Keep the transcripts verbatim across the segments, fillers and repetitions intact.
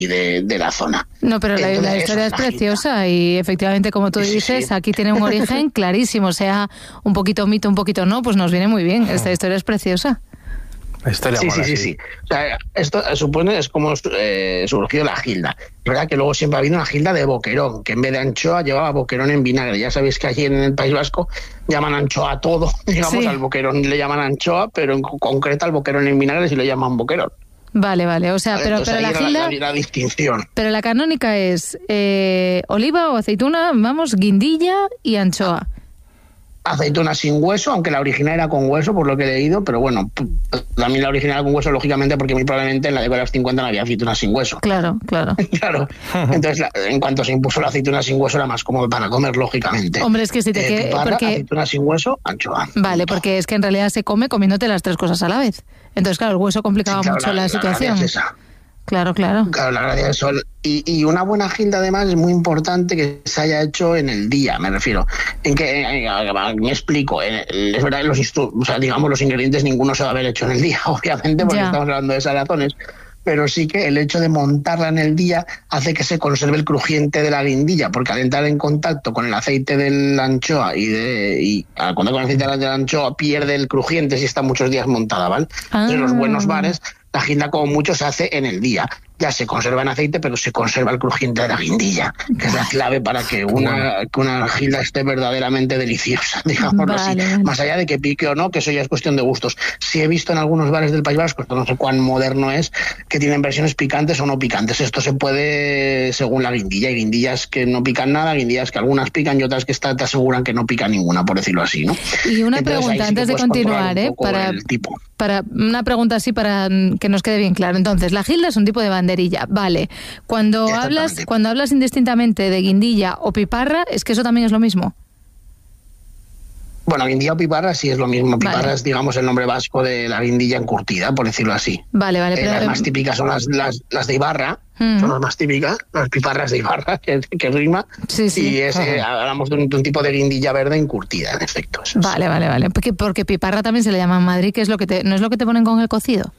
de, de la zona. No, pero la, la historia es preciosa y efectivamente, como tú sí, dices, sí. aquí tiene un origen clarísimo, sea un poquito mito, un poquito no, pues nos viene muy bien. Esta historia es preciosa. Historia sí, sí, sí, sí. O sea, esto supone es como eh, surgió la gilda. Es verdad que luego siempre ha habido una gilda de boquerón, que en vez de anchoa llevaba boquerón en vinagre. Ya sabéis que allí en el País Vasco llaman anchoa a todo, digamos, sí. al boquerón le llaman anchoa, pero en concreto al boquerón en vinagre sí le llaman boquerón. Vale, vale, o sea, vale, pero, pero la gilda... La, la distinción. Pero la canónica es eh, oliva o aceituna, vamos, guindilla y anchoa. Aceituna sin hueso, aunque la original era con hueso, por lo que he leído, pero bueno, también la original era con hueso, lógicamente, porque muy probablemente en la década de los cincuenta no había aceituna sin hueso. Claro, claro. claro. Entonces, la, en cuanto se impuso la aceituna sin hueso, era más cómodo para comer, lógicamente. Hombre, es que si te eh, queda... Porque... aceituna sin hueso, anchoa. Vale, porque es que en realidad se come comiéndote las tres cosas a la vez. Entonces, claro, el hueso complicaba sí, claro, mucho la, la situación. La es esa. Claro, claro. Claro, la gracia del sol. Y, y una buena gilda, además, es muy importante que se haya hecho en el día, me refiero. En que, en, en, me explico, en, en, es verdad, los, o sea, digamos, los ingredientes ninguno se va a haber hecho en el día, obviamente, porque ya. estamos hablando de salazones. Pero sí que el hecho de montarla en el día hace que se conserve el crujiente de la guindilla, porque al entrar en contacto con el aceite de la anchoa y, de, y al contar con el aceite de la anchoa pierde el crujiente si está muchos días montada, ¿vale? Ah. Entonces, en los buenos bares, la gilda como mucho se hace en el día. Ya se conserva en aceite, pero se conserva el crujiente de la guindilla, que es la clave para que una, que una gilda esté verdaderamente deliciosa, digámoslo vale. así. Más allá de que pique o no, que eso ya es cuestión de gustos. Sí he visto en algunos bares del País Vasco, esto no sé cuán moderno es, que tienen versiones picantes o no picantes. Esto se puede según la guindilla. Hay guindillas que no pican nada, guindillas que algunas pican y otras que está, te aseguran que no pican ninguna, por decirlo así, ¿no? Y una Entonces, pregunta antes sí de continuar, ¿eh? Para, para una pregunta así para que nos quede bien claro. Entonces, la gilda es un tipo de banderilla. Vale. Cuando hablas, cuando hablas indistintamente de guindilla o piparra, es que eso también es lo mismo. Bueno, guindilla o piparra sí es lo mismo. Piparra vale. es, digamos, el nombre vasco de la guindilla encurtida, por decirlo así. Vale, vale. Eh, Pero, las más típicas son las, las, las de Ibarra, uh-huh. son las más típicas, las piparras de Ibarra, que, que rima. Sí, sí. Y es, uh-huh. eh, hablamos de un, de un tipo de guindilla verde encurtida, en efecto. Eso vale, es. vale, vale. Porque, porque piparra también se le llama en Madrid, que es lo que te, ¿no es lo que te ponen con el cocido?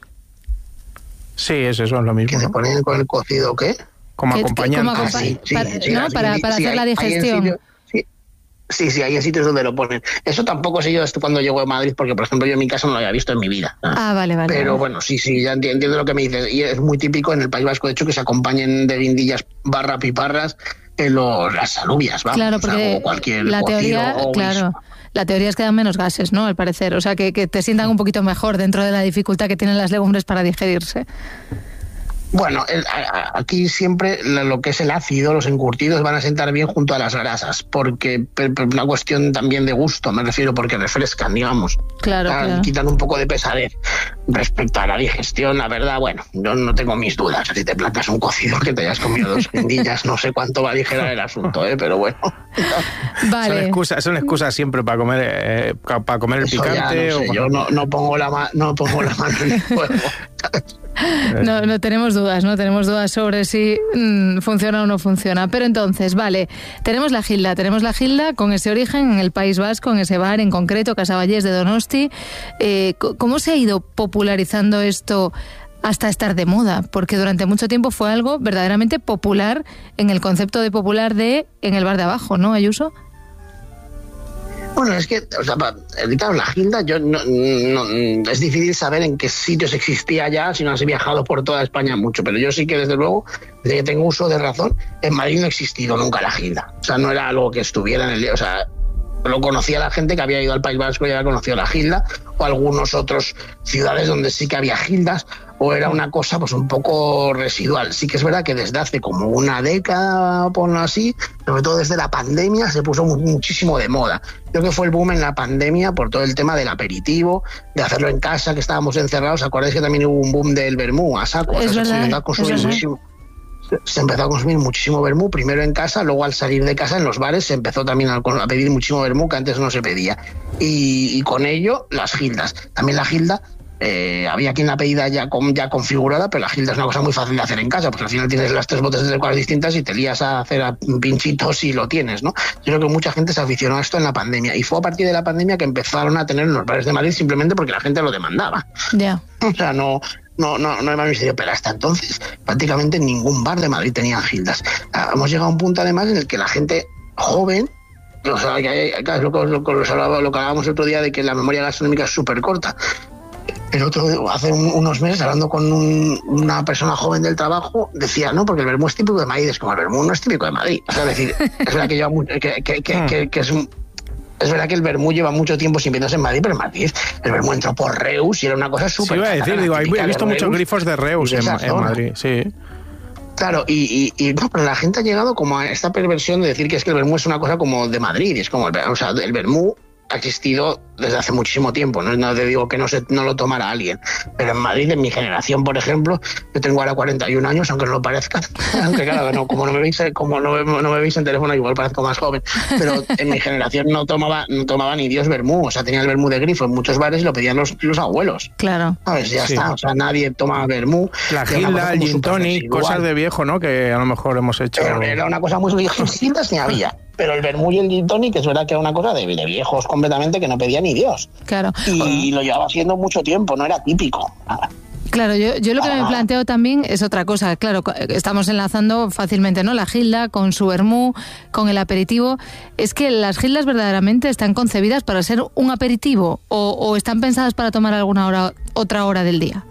Sí, eso es lo mismo. ¿Que se ponen con el cocido qué? Como acompañante. Como acompa- ah, sí, sí, para, sí, ¿no? para, para sí, hacer hay, la digestión. Sitio, sí, sí, sí, hay en sitios donde lo ponen. Eso tampoco sé yo esto cuando llego a Madrid, porque, por ejemplo, yo en mi casa no lo había visto en mi vida. ¿no? Ah, vale, vale. Pero vale. bueno, sí, sí, ya entiendo lo que me dices. Y es muy típico en el País Vasco, de hecho, que se acompañen de guindillas barra piparras en los, las alubias, ¿va? Claro, porque o sea, o cualquier la teoría, o claro... Eso. La teoría es que dan menos gases, ¿no? Al parecer. O sea, que, que te sientan un poquito mejor dentro de la dificultad que tienen las legumbres para digerirse. Bueno, el, a, aquí siempre lo que es el ácido, los encurtidos van a sentar bien junto a las grasas, porque por, por una cuestión también de gusto, me refiero, porque refrescan, digamos. Claro, ah, claro. Quitan un poco de pesadez. Respecto a la digestión, la verdad, bueno, yo no tengo mis dudas. Si te plantas un cocido que te hayas comido dos guindillas, no sé cuánto va a aligerar el asunto, ¿eh? Pero bueno. Vale. Son excusas, son excusas siempre para comer, eh, para comer el Eso picante. Ya no sé, o... Yo no, no pongo la ma- no pongo la mano en el fuego. No, no tenemos dudas, no tenemos dudas sobre si mmm, funciona o no funciona. Pero entonces, vale, tenemos la gilda, tenemos la gilda con ese origen en el País Vasco, en ese bar en concreto, Casavallés de Donosti. Eh, ¿Cómo se ha ido popularizando esto hasta estar de moda? Porque durante mucho tiempo fue algo verdaderamente popular en el concepto de popular de en el bar de abajo, ¿no, Ayuso? Bueno, es que, o sea, para editar la gilda, yo no, no, es difícil saber en qué sitios existía ya, si no has viajado por toda España mucho, pero yo sí que desde luego, desde que tengo uso de razón, en Madrid no ha existido nunca la gilda. O sea, no era algo que estuviera en el... O sea, lo conocía la gente que había ido al País Vasco y había conocido la gilda, o algunos otros ciudades donde sí que había gildas, o era una cosa pues un poco residual. Sí que es verdad que desde hace como una década, ponlo así, sobre todo desde la pandemia, se puso muchísimo de moda. Creo que fue el boom en la pandemia por todo el tema del aperitivo, de hacerlo en casa, que estábamos encerrados. ¿Acordáis que también hubo un boom del vermú a saco? Es o sea, verdad, se empezó a consumir muchísimo. Se empezó a consumir muchísimo vermú, primero en casa, luego al salir de casa en los bares se empezó también a, a pedir muchísimo vermú que antes no se pedía. Y, y con ello las gildas. También la gilda, eh, había quien la pedida ya, con, ya configurada, pero la gilda es una cosa muy fácil de hacer en casa, porque al final tienes las tres botellas de cosas distintas y te lías a hacer a pinchitos y lo tienes, ¿no? Yo creo que mucha gente se aficionó a esto en la pandemia, y fue a partir de la pandemia que empezaron a tener en los bares de Madrid simplemente porque la gente lo demandaba. Ya. O sea, no, no, no, no hay más misterio, pero hasta entonces prácticamente ningún bar de Madrid tenía gildas. Hemos llegado a un punto además en el que la gente joven, o sea, que, que, lo, lo, lo, lo, lo que hablábamos el otro día de que la memoria gastronómica es súper corta. El otro, hace un, unos meses, hablando con un, una persona joven del trabajo, decía, no, porque el vermú es típico de Madrid. Es como, el vermú no es típico de Madrid. O sea, es decir, es verdad que, lleva mucho, que, que, que, que, que es un... Es verdad que el vermú lleva mucho tiempo sin viéndose en Madrid, pero en Madrid el vermú entró por Reus y era una cosa súper... Sí, iba a decir, digo, he visto muchos grifos de Reus en, en Madrid, sí. Claro, y, y, y no, pero la gente ha llegado como a esta perversión de decir que es que el vermú es una cosa como de Madrid. Es como, el, o sea, el vermú ha existido desde hace muchísimo tiempo, no, no te digo que no, se, no lo tomara alguien, pero en Madrid, en mi generación, por ejemplo, yo tengo ahora cuarenta y un años, aunque no lo parezca, aunque claro, no, como, no me veis, como no, me, no me veis en teléfono, igual parezco más joven, pero en mi generación no tomaba no tomaba ni Dios vermú, o sea, tenía el vermú de grifo en muchos bares y lo pedían los, los abuelos. Claro. ¿Sabes? Ya sí. está, o sea, nadie toma vermú. La gilda, el gin tonic, cosas de viejo, ¿no? Que a lo mejor hemos hecho... Pero era una cosa muy vieja, gildas ni había. Pero el vermú y el gin tonic, es verdad que era una cosa de, de viejos completamente que no pedía ni Dios. Claro. Y lo llevaba haciendo mucho tiempo, no era típico. Claro, yo, yo lo que me planteo también es otra cosa. Claro, estamos enlazando fácilmente, ¿no? La gilda con su vermú, con el aperitivo. ¿Es que las gildas verdaderamente están concebidas para ser un aperitivo o, o están pensadas para tomar alguna hora, otra hora del día?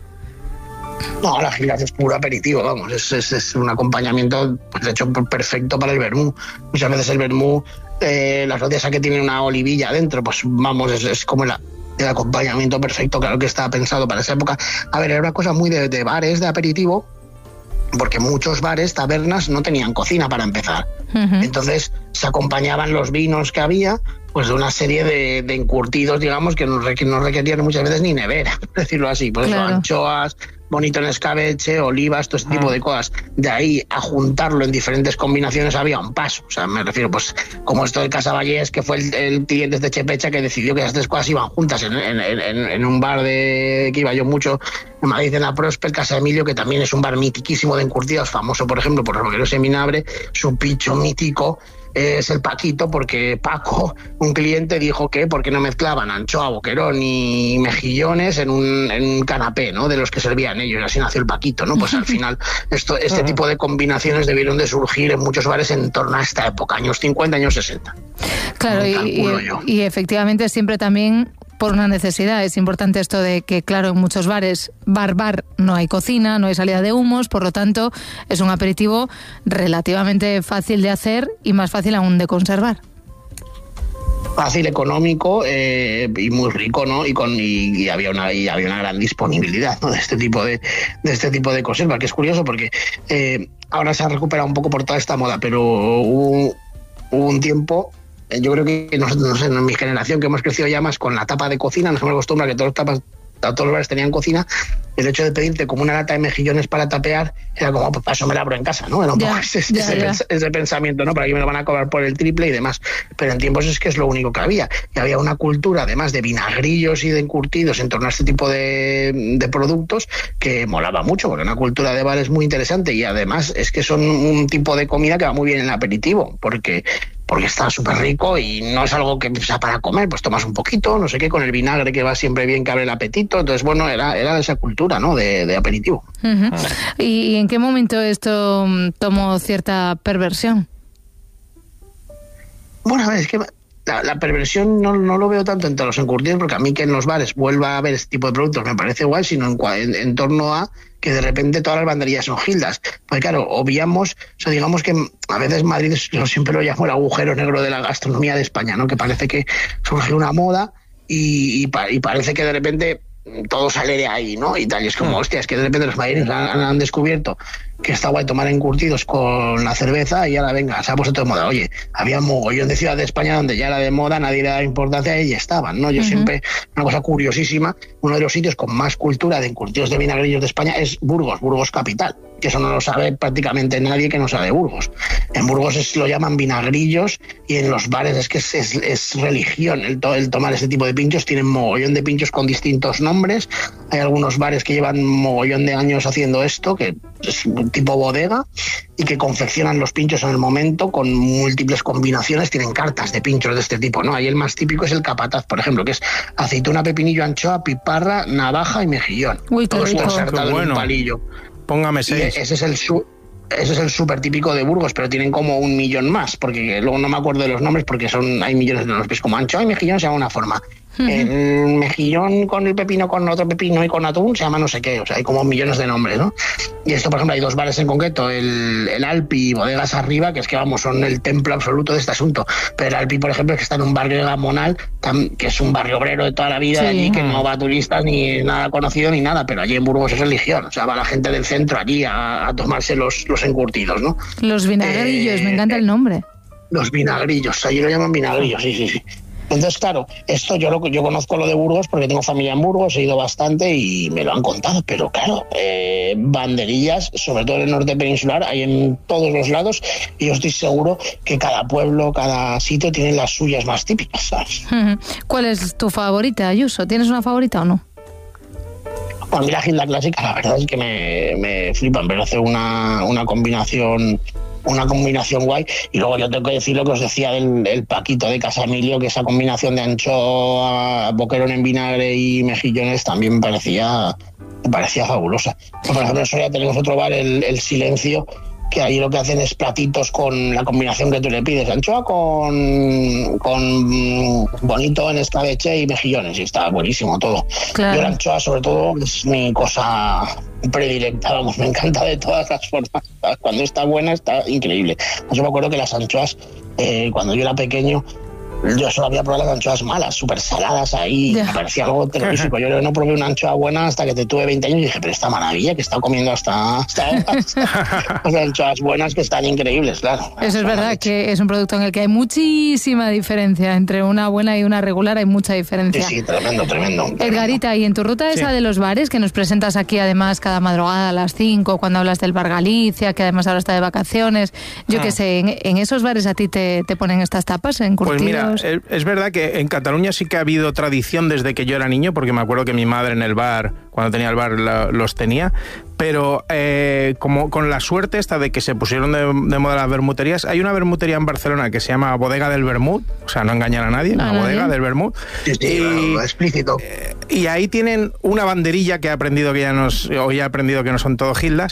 No, la gilda es puro aperitivo, vamos, es, es, es un acompañamiento, pues, de hecho, perfecto para el vermú. Muchas veces el vermú, eh, la cerveza que tiene una olivilla adentro, pues vamos, es, es como la, el acompañamiento perfecto, claro que estaba pensado para esa época. A ver, era una cosa muy de, de bares, de aperitivo, porque muchos bares, tabernas, no tenían cocina para empezar. Uh-huh. Entonces se acompañaban los vinos que había, pues de una serie de, de encurtidos, digamos, que no, requ- no requerían muchas veces ni nevera, por decirlo así. Por claro. eso anchoas, bonito en escabeche, olivas, todo este tipo de cosas. De ahí a juntarlo en diferentes combinaciones había un paso. O sea, me refiero, pues, como esto de Casaballés, que fue el, el cliente de Chepecha que decidió que las tres cosas iban juntas en, en, en, en un bar de que iba yo mucho en Madrid, en la Prosper, Casa Emilio, que también es un bar mitiquísimo de encurtidos, famoso, por ejemplo, por lo que no se minabre, su picho mítico es el Paquito, porque Paco, un cliente, dijo que porque no mezclaban anchoa, boquerón y mejillones en un, en un canapé, ¿no? De los que servían ellos, y así nació el Paquito, ¿no? Pues al final esto, este tipo de combinaciones debieron de surgir en muchos bares en torno a esta época, años cincuenta, años sesenta. Claro, y, y, y efectivamente siempre también por una necesidad. Es importante esto de que, claro, en muchos bares, bar, bar, no hay cocina, no hay salida de humos, por lo tanto, es un aperitivo relativamente fácil de hacer y más fácil aún de conservar. Fácil, económico eh, y muy rico, ¿no? Y con y, y había una y había una gran disponibilidad, ¿no? de este tipo de de este tipo de conserva, que es curioso porque eh, ahora se ha recuperado un poco por toda esta moda, pero hubo, hubo un tiempo. Yo creo que, no, no sé, en mi generación, que hemos crecido ya más con la tapa de cocina, nos hemos acostumbrado a que todos los tapas, todos los bares tenían cocina, el hecho de pedirte como una lata de mejillones para tapear era como, pues para eso me la abro en casa, ¿no? Era un ya, poco ese, ya, ese, ya. ese pensamiento, ¿no? Por aquí me lo van a cobrar por el triple y demás. Pero en tiempos es que es lo único que había. Y había una cultura, además de vinagrillos y de encurtidos en torno a este tipo de, de productos, que molaba mucho, porque una cultura de bares muy interesante y además es que son un tipo de comida que va muy bien en el aperitivo, porque porque está súper rico y no es algo que sea para comer, pues tomas un poquito, no sé qué, con el vinagre que va siempre bien, que abre el apetito. Entonces, bueno, era, era esa cultura, ¿no?, de, de aperitivo. Uh-huh. ¿Y en qué momento esto tomó cierta perversión? Bueno, a ver, es que la, la perversión no, no lo veo tanto entre los encurtidos, porque a mí que en los bares vuelva a haber este tipo de productos me parece guay, sino en, en, en torno a que de repente todas las banderillas son gildas. Pues claro, obviamos, o sea, digamos que a veces Madrid, yo siempre lo llamo el agujero negro de la gastronomía de España, ¿no? Que parece que surge una moda y, y, y parece que de repente todo sale de ahí, ¿no? Y tal, y es como, hostia, es que de repente los madrileños han, han descubierto que está guay tomar encurtidos con la cerveza y ahora venga, se ha puesto de moda. Oye, había un mogollón de ciudades de España donde ya era de moda, nadie le daba importancia y estaban, ¿no? Yo uh-huh. siempre, una cosa curiosísima, uno de los sitios con más cultura de encurtidos de vinagrillos de España es Burgos, Burgos capital, que eso no lo sabe prácticamente nadie que no sabe Burgos. En Burgos es, lo llaman vinagrillos y en los bares es que es, es, es religión el, to, el tomar este tipo de pinchos. Tienen mogollón de pinchos con distintos nombres hay algunos bares que llevan mogollón de años haciendo esto, que es tipo bodega, y que confeccionan los pinchos en el momento con múltiples combinaciones, tienen cartas de pinchos de este tipo, ¿no? Ahí el más típico es el capataz, por ejemplo, que es aceituna, pepinillo, anchoa, piparra, navaja y mejillón. Uy, qué todo esto rico. insertado Qué en un bueno. palillo. Póngame Y seis. ese es el su Ese es el súper típico de Burgos, pero tienen como un millón más, porque luego no me acuerdo de los nombres porque son hay millones de nombres. Como anchoa y mejillón se llama una forma. Uh-huh. El mejillón con el pepino, con otro pepino y con atún se llama no sé qué. O sea, hay como millones de nombres, ¿no? Y esto, por ejemplo, hay dos bares en concreto, el, el Alpi y Bodegas Arriba, que es que, vamos, son el templo absoluto de este asunto. Pero el Alpi, por ejemplo, es que está en un barrio de Gamonal, que es un barrio obrero de toda la vida, sí. Allí, que no va turistas ni nada conocido ni nada, pero allí en Burgos es religión. O sea, va la gente del centro allí a, a tomarse los, los encurtidos, ¿no? Los vinagrillos, eh, me encanta el nombre. Los vinagrillos, allí lo llaman vinagrillos, sí, sí, sí. Entonces, claro, esto yo lo yo conozco lo de Burgos porque tengo familia en Burgos, he ido bastante y me lo han contado, pero claro, eh, banderillas, sobre todo en el norte peninsular, hay en todos los lados y yo estoy seguro que cada pueblo, cada sitio tiene las suyas más típicas, ¿sabes? ¿Cuál es tu favorita, Ayuso? ¿Tienes una favorita o no? Bueno, a mí la gilda clásica, la verdad es que me, me flipan, pero hace una, una combinación... una combinación guay, y luego yo tengo que decir lo que os decía del el paquito de Casamilio, que esa combinación de anchoa, boquerón en vinagre y mejillones también me parecía, me parecía fabulosa. Por ejemplo, en Soria tenemos otro bar, el, el Silencio, que ahí lo que hacen es platitos con la combinación que tú le pides, anchoa con, con bonito en escabeche y mejillones, y está buenísimo todo. Claro. Yo la anchoa, sobre todo, es mi cosa predilecta, vamos, me encanta de todas las formas. Cuando está buena, está increíble. Yo me acuerdo que las anchoas, eh, cuando yo era pequeño, yo solo había probado las anchoas malas, súper saladas ahí, yeah. Me parecía algo terrorífico. Yo no probé una anchoa buena hasta que te tuve veinte años y dije, pero esta maravilla que he estado comiendo hasta, hasta, hasta las anchoas buenas que están increíbles, claro. Eso es verdad, que es un producto en el que hay muchísima diferencia, entre una buena y una regular hay mucha diferencia. Sí, sí, tremendo, tremendo. tremendo. Edgarita, y en tu ruta esa sí. de los bares, que nos presentas aquí además cada madrugada a las cinco, cuando hablas del Bar Galicia, que además ahora está de vacaciones, yo ah. qué sé, en, en esos bares a ti te, te ponen estas tapas, en curtidos. Pues mira, es verdad que en Cataluña sí que ha habido tradición desde que yo era niño, porque me acuerdo que mi madre en el bar, cuando tenía el bar, la, los tenía, pero eh, como con la suerte esta de que se pusieron de, de moda las vermuterías, hay una vermutería en Barcelona que se llama Bodega del Vermut, o sea, no engañar a nadie, la Bodega del Vermut. Sí, sí, y, claro, explícito. Eh, y ahí tienen una banderilla que he aprendido que ya nos, o ya he aprendido que no son todo gildas,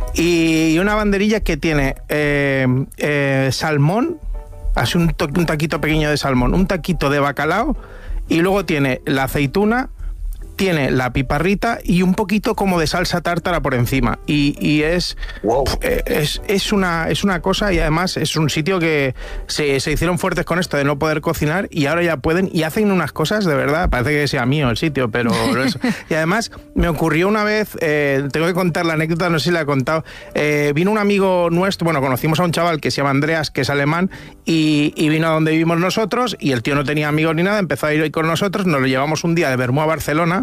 y una banderilla que tiene eh, eh, salmón, hace un, to- un taquito pequeño de salmón, un taquito de bacalao y luego tiene la aceituna, tiene la piparrita y un poquito como de salsa tártara por encima. Y, y es, wow. es, es, una, es una cosa, y además es un sitio que se, se hicieron fuertes con esto de no poder cocinar y ahora ya pueden y hacen unas cosas de verdad, parece que sea mío el sitio, pero eso. Y además me ocurrió una vez, eh, tengo que contar la anécdota, no sé si la he contado, eh, vino un amigo nuestro, bueno, conocimos a un chaval que se llama Andreas, que es alemán, y, y vino a donde vivimos nosotros, y el tío no tenía amigos ni nada, empezó a ir con nosotros, nos lo llevamos un día de Bermú a Barcelona.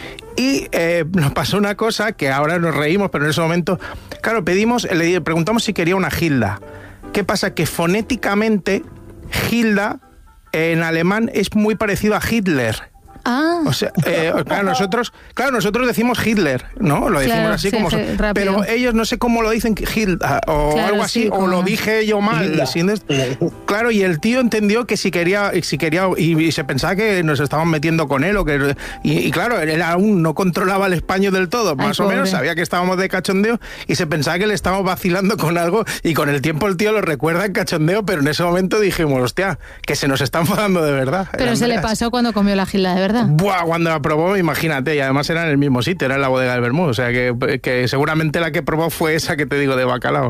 Y eh, nos pasó una cosa que ahora nos reímos, pero en ese momento, claro, pedimos, le preguntamos si quería una Gilda. ¿Qué pasa? Que fonéticamente Gilda en alemán es muy parecido a Hitler. Ah. O sea, eh, claro, nosotros, claro, nosotros decimos Hitler, ¿no? Lo decimos claro, así sí, como sí, son, pero ellos no sé cómo lo dicen, Hilda, o claro, algo así, sí, o como... lo dije yo mal. Claro, y el tío entendió que si quería, si quería y, y se pensaba que nos estaban metiendo con él, o que y, y claro, él aún no controlaba el español del todo, más Ay, o menos, sabía que estábamos de cachondeo y se pensaba que le estábamos vacilando con algo, y con el tiempo el tío lo recuerda en cachondeo, pero en ese momento dijimos, hostia, que se nos está enfadando de verdad. Pero Andreas. Se le pasó cuando comió la Gilda, de verdad. Buah, cuando probó, imagínate, y además era en el mismo sitio, era en la Bodega del Vermut, o sea que, que seguramente la que probó fue esa que te digo de bacalao.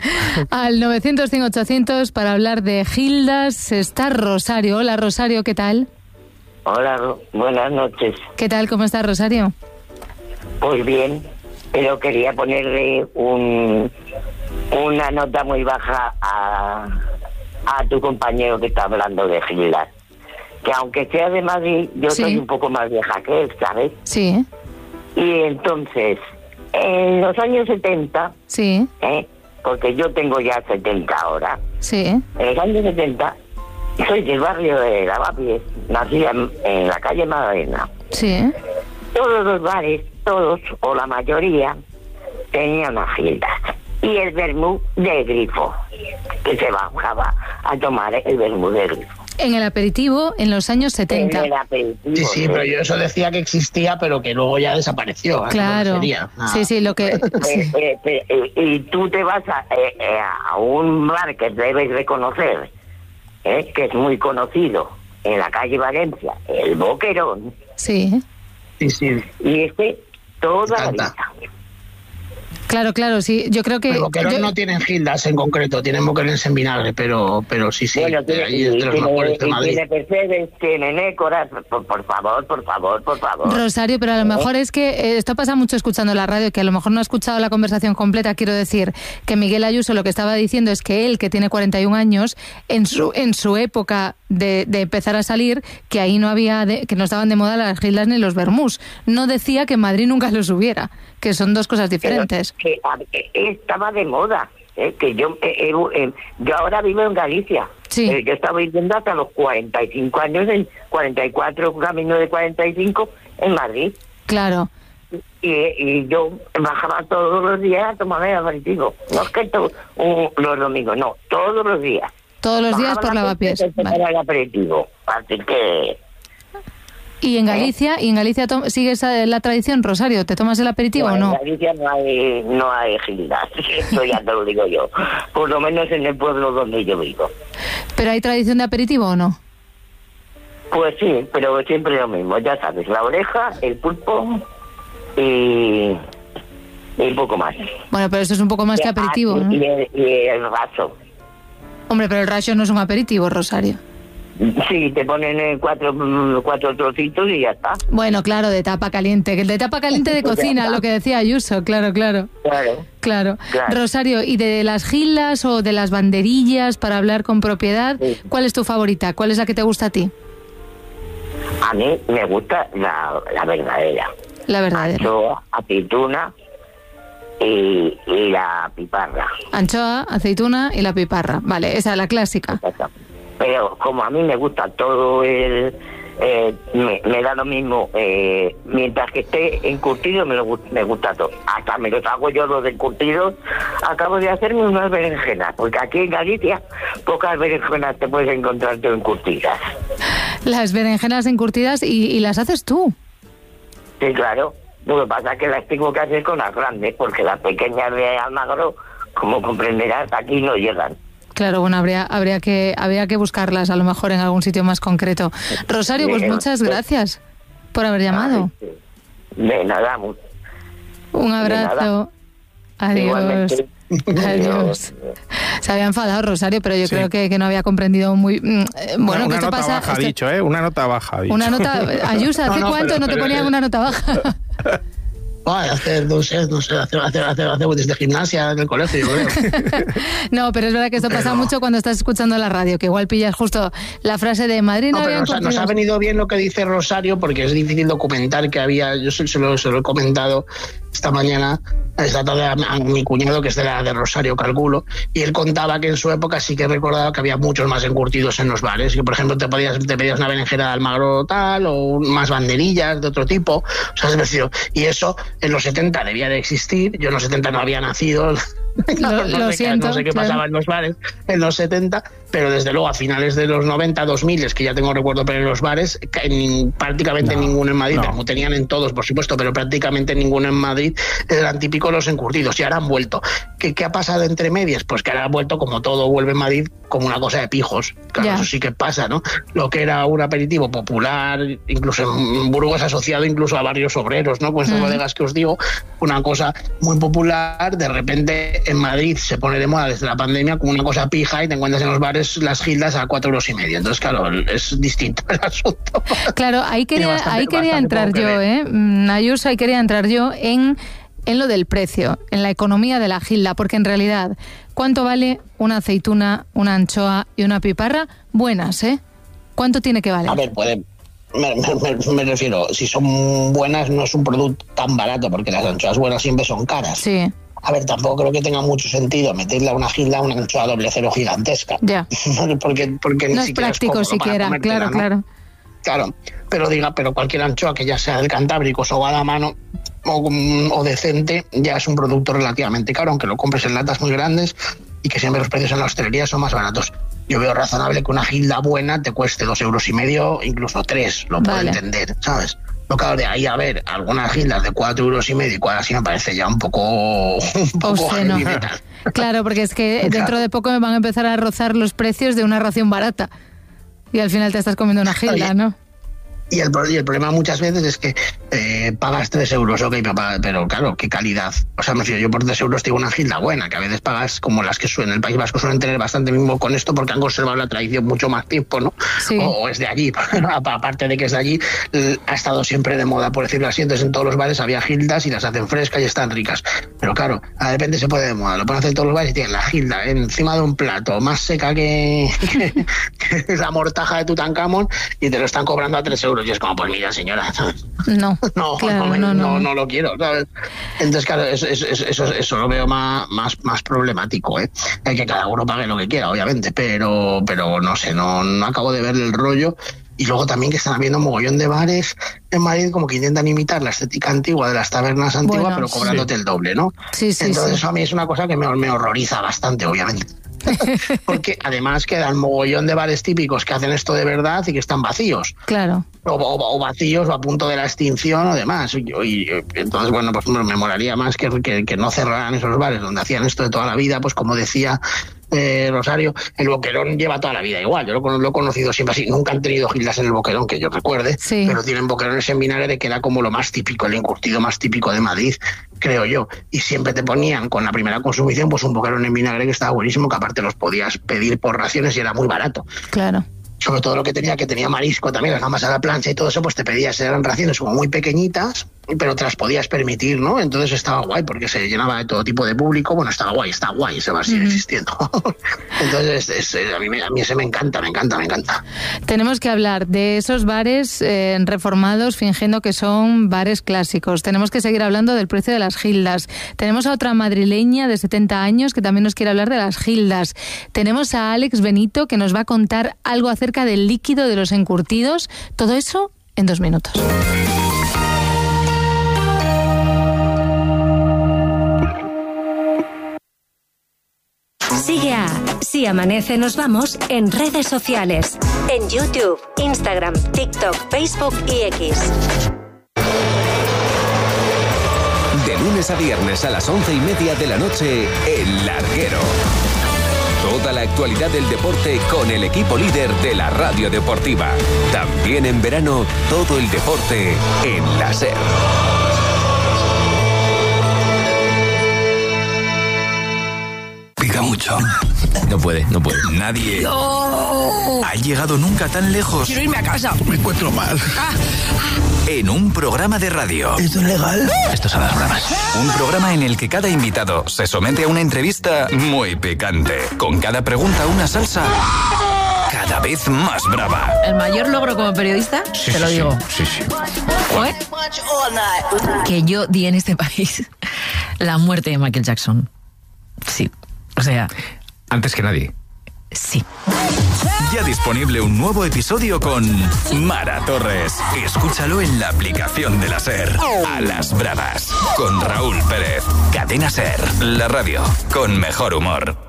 Al novecientos cinco ochocientos para hablar de Gildas está Rosario. Hola Rosario, ¿qué tal? Hola, buenas noches. ¿Qué tal? ¿Cómo estás, Rosario? Pues bien, pero quería ponerle un una nota muy baja a, a tu compañero que está hablando de Gildas. Que aunque sea de Madrid, yo sí. soy un poco más vieja que él, ¿sabes? Sí. Y entonces, en los años setenta, sí. ¿eh? Porque yo tengo ya setenta ahora, sí. En los años setenta, soy del barrio de Lavapiés, nací en, en la calle Magdalena. Sí. todos los bares, todos o la mayoría, tenían una gilda. Y el vermú de grifo, que se bajaba a tomar el vermú de grifo. En el aperitivo, en los años setenta. En el aperitivo, Sí, sí, ¿eh? pero yo eso decía que existía, pero que luego ya desapareció. Claro. Ah. Sí, sí, lo que... sí. Eh, eh, eh, eh, y tú te vas a, eh, eh, a un bar que debes reconocer, eh, que es muy conocido, en la calle Valencia, el Boquerón. Sí. Sí, sí. Y este, toda la Encanta. vida. Claro, claro, sí. Yo creo que... Los boquerones yo- no tienen gildas en concreto, tienen boquerones en vinagre, pero, pero sí, sí. Bueno, de tiene, ahí es de los tiene, mejores de y Madrid. tiene Mercedes, tiene Nécoras, por, por favor, por favor, por favor. Rosario, pero a lo mejor es que eh, esto pasa mucho escuchando la radio, que a lo mejor no ha escuchado la conversación completa. Quiero decir que Miguel Ayuso lo que estaba diciendo es que él, que tiene cuarenta y un años, en su en su época de, de empezar a salir, que ahí no había, de- que no estaban de moda las gildas ni los vermús. No decía que en Madrid nunca los hubiera, que son dos cosas diferentes. Pero que, a- que estaba de moda, eh, que yo eh, eh, eh, yo ahora vivo en Galicia. Sí. Eh, yo estaba viviendo hasta los cuarenta y cinco años, en cuarenta y cuatro, camino de cuarenta y cinco, en Madrid. Claro. Y, y yo bajaba todos los días a tomar el aperitivo. No es que to- un- los domingos, no, todos los días. Todos los días Bajaba por la lavapiés. gente a tomar Vale. el aperitivo. Así que... Y en Galicia, y en Galicia to- sigues eh, la tradición, Rosario, ¿te tomas el aperitivo o En no? Galicia no hay, no hay agilidad, eso ya te lo digo yo. Por lo menos en el pueblo donde yo vivo. ¿Pero hay tradición de aperitivo o no? Pues sí, pero siempre lo mismo, ya sabes, la oreja, el pulpo y, y poco más. Bueno, pero eso es un poco más que aperitivo, Ah, ¿no? y, el, y el vaso. Hombre, pero el racho no es un aperitivo, Rosario. Sí, te ponen eh, cuatro, mm, cuatro trocitos y ya está. Bueno, claro, de tapa caliente, que el de tapa caliente de Pues ya cocina, está. lo que decía Ayuso, claro, claro. Claro. Claro. Claro. Rosario, ¿y de las gilas o de las banderillas para hablar con propiedad? Sí. ¿Cuál es tu favorita? ¿Cuál es la que te gusta a ti? A mí me gusta la, la verdadera. La verdadera. Anchoa, aceituna y, y la piparra. Anchoa, aceituna y la piparra. Vale, esa es la clásica. Pero como a mí me gusta todo el... Eh, me, me da lo mismo, eh, mientras que esté encurtido me, lo, gu- me gusta todo. Hasta me los hago yo los encurtidos. Acabo de hacerme unas berenjenas, porque aquí en Galicia pocas berenjenas te puedes encontrar tú encurtidas. Las berenjenas encurtidas y, y las haces tú. Sí, claro. Lo que pasa es que las tengo que hacer con las grandes, porque las pequeñas de Almagro, como comprenderás, aquí no llegan. Claro, bueno, habría, habría que, habría que buscarlas a lo mejor en algún sitio más concreto. Rosario, pues Bien, muchas pues- gracias por haber llamado. Ay, sí. De nada, mu- Un abrazo. Adiós. igualmente. Adiós. Se había enfadado Rosario, pero yo Sí. creo que, que no había comprendido muy... mm, eh, Bueno, una que esto nota pasa... baja, ha esto- dicho, ¿eh? Una nota baja, ha dicho. Una nota... Ayuso, ¿hace No, no, cuánto pero- no te pero- ponían una nota baja? Ay, hace, no sé, no sé, hace, hace, hace, hace desde gimnasia en el colegio, yo creo. No, pero es verdad que esto pasa mucho cuando estás escuchando la radio, que igual pillas justo la frase de Madrid no, No, había pero nos, ha- nos ha encurtidos. venido bien lo que dice Rosario, porque es difícil documentar que había, yo se, se lo, se lo he comentado esta mañana, esta tarde a, a mi cuñado, que es de la de Rosario, calculo, y él contaba que en su época sí que recordaba que había muchos más encurtidos en los bares, que por ejemplo te podías te pedías una berenjena de Almagro tal, o más banderillas de otro tipo, o sea, es decir, y eso en los setenta debía de existir, yo en los setenta no había nacido. Lo- no, lo sé qué- siento, no sé qué claro. pasaba en los bares en los setenta, pero desde luego a finales de los noventa, dos mil, es que ya tengo recuerdo, pero en los bares, que en- prácticamente No, ninguno en Madrid, no. como tenían en todos, por supuesto, pero prácticamente ninguno en Madrid, eran típicos los encurtidos y ahora han vuelto. ¿Qué, qué ha pasado entre medias? Pues que ahora ha vuelto, como todo vuelve en Madrid, como una cosa de pijos. Claro, Ya. eso sí que pasa, ¿no? Lo que era un aperitivo popular, incluso en Burgos asociado incluso a barrios obreros, ¿no? Pues esas Mm. bodegas que os digo, una cosa muy popular, de repente en Madrid se pone de moda desde la pandemia como una cosa pija y te encuentras en los bares las gildas a cuatro euros y medio. Entonces, claro, es distinto el asunto. Claro, ahí quería, bastante- ahí quería bastante entrar poco que yo, ver. ¿eh? Mm, Ayuso, ahí quería entrar yo en, en lo del precio, en la economía de la gilda, porque en realidad, ¿cuánto vale una aceituna, una anchoa y una piparra? Buenas, ¿eh? ¿Cuánto tiene que valer? A ver, puede. Me, me- me refiero, si son buenas, no es un producto tan barato, porque las anchoas buenas siempre son caras. Sí, A ver, tampoco creo que tenga mucho sentido meterle a una gilda una anchoa doble cero gigantesca. ya. porque porque ni No es siquiera práctico cómodo para siquiera, comértela, claro, ¿no? claro. Claro, pero diga, pero cualquier anchoa que ya sea del Cantábrico, sobada a mano o, o decente, ya es un producto relativamente caro, aunque lo compres en latas muy grandes y que siempre los precios en la hostelería son más baratos. Yo veo razonable que una gilda buena te cueste dos euros y medio, incluso tres, lo puedo vale. entender, ¿sabes? Lo claro, de ahí a ver algunas gildas de cuatro euros y medio y cuál así me parece ya un poco... un poco heavy metal. Claro, porque es que dentro claro. de poco me van a empezar a rozar los precios de una ración barata. Y al final te estás comiendo una gilda, ¿no? Y el, y el problema muchas veces es que eh, pagas tres euros, ok, papá, pero claro, qué calidad. O sea, no sé, yo por tres euros tengo una gilda buena, que a veces pagas como las que suelen, en el País Vasco suelen tener bastante mismo con esto porque han conservado la tradición mucho más tiempo, ¿no? Sí. O, o es de allí, aparte de que es de allí, ha estado siempre de moda, por decirlo así. Entonces en todos los bares había gildas y las hacen frescas y están ricas. Pero claro, de repente se puede de moda, lo pueden hacer en todos los bares y tienen la gilda encima de un plato, más seca que, que, que la mortaja de Tutankamón y te lo están cobrando a tres euros. Y es como, pues mira, señora, ¿sabes? No, no, claro, no, me, no, no. no, no lo quiero, ¿sabes? Entonces, claro, eso, eso, eso, eso lo veo más, más, más problemático, ¿eh? Hay que cada uno pague lo que quiera, obviamente, pero, pero no sé, no, no acabo de ver el rollo. Y luego también que están habiendo un mogollón de bares en Madrid como que intentan imitar la estética antigua de las tabernas antiguas, bueno, pero cobrándote sí. el doble, ¿no? Sí, sí, Entonces sí. eso a mí es una cosa que me, me horroriza bastante, obviamente. Porque además quedan mogollón de bares típicos que hacen esto de verdad y que están vacíos. Claro. O, o, o vacíos o a punto de la extinción o demás. Y, y, entonces, bueno, pues me molaría más que, que, que no cerraran esos bares donde hacían esto de toda la vida, pues como decía eh, Rosario, el Boquerón lleva toda la vida igual. Yo lo, lo he conocido siempre así. Nunca han tenido gildas en el Boquerón, que yo recuerde, sí. pero tienen boquerones en vinagre, que era como lo más típico, el encurtido más típico de Madrid, creo yo. Y siempre te ponían con la primera consumición pues un boquerón en vinagre que estaba buenísimo, que aparte los podías pedir por raciones y era muy barato. Claro. Sobre todo lo que tenía, que tenía marisco también, las gambas a la plancha y todo eso, pues te pedías, eran raciones como muy pequeñitas, pero te las podías permitir, ¿no? Entonces estaba guay, porque se llenaba de todo tipo de público. Bueno, estaba guay, está guay, se va a seguir uh-huh. existiendo. Entonces, es, es, a, mí, a mí ese me encanta, me encanta, me encanta. Tenemos que hablar de esos bares eh, reformados fingiendo que son bares clásicos. Tenemos que seguir hablando del precio de las gildas. Tenemos a otra madrileña de setenta años que también nos quiere hablar de las gildas. Tenemos a Alex Benito que nos va a contar algo acerca del líquido de los encurtidos. Todo eso en dos minutos. Sigue a Si Amanece Nos Vamos en redes sociales. En YouTube, Instagram, TikTok, Facebook y X. De lunes a viernes a las once y media de la noche, El Larguero. Toda la actualidad del deporte con el equipo líder de la radio deportiva. También en verano, todo el deporte en la SER. Pica mucho. No puede, no puede. Nadie no. ha llegado nunca tan lejos. Quiero irme a casa. Me encuentro mal. Ah. En un programa de radio. ¿Esto es legal? Esto son las bromas. Un programa en el que cada invitado se somete a una entrevista muy picante. Con cada pregunta una salsa cada vez más brava. El mayor logro como periodista, sí, te lo sí, digo. Sí, sí. ¿Fue? Que yo di en este país la muerte de Michael Jackson. Sí, o sea... Antes que nadie. Sí. Ya disponible un nuevo episodio con Mara Torres. Escúchalo en la aplicación de la SER. A las bravas. Con Raúl Pérez. Cadena SER. La radio con mejor humor.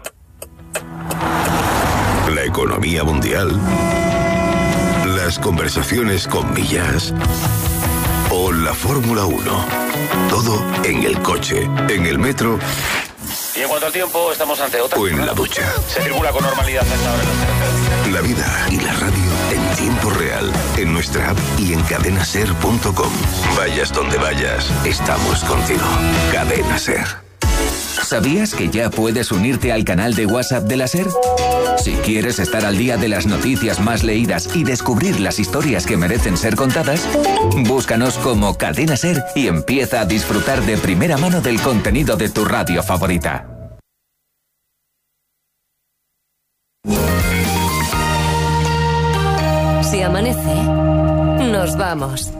La economía mundial. Las conversaciones con millas. O la Fórmula uno. Todo en el coche, en el metro. Y en cuanto al tiempo, estamos ante otra... O en la ducha. Se circula con normalidad hasta ahora en los carreteras. La vida y la radio en tiempo real. En nuestra app y en cadena ser punto com. Vayas donde vayas, estamos contigo. Cadena SER. ¿Sabías que ya puedes unirte al canal de WhatsApp de la SER? Si quieres estar al día de las noticias más leídas y descubrir las historias que merecen ser contadas, búscanos como Cadena SER y empieza a disfrutar de primera mano del contenido de tu radio favorita. Si amanece, nos vamos.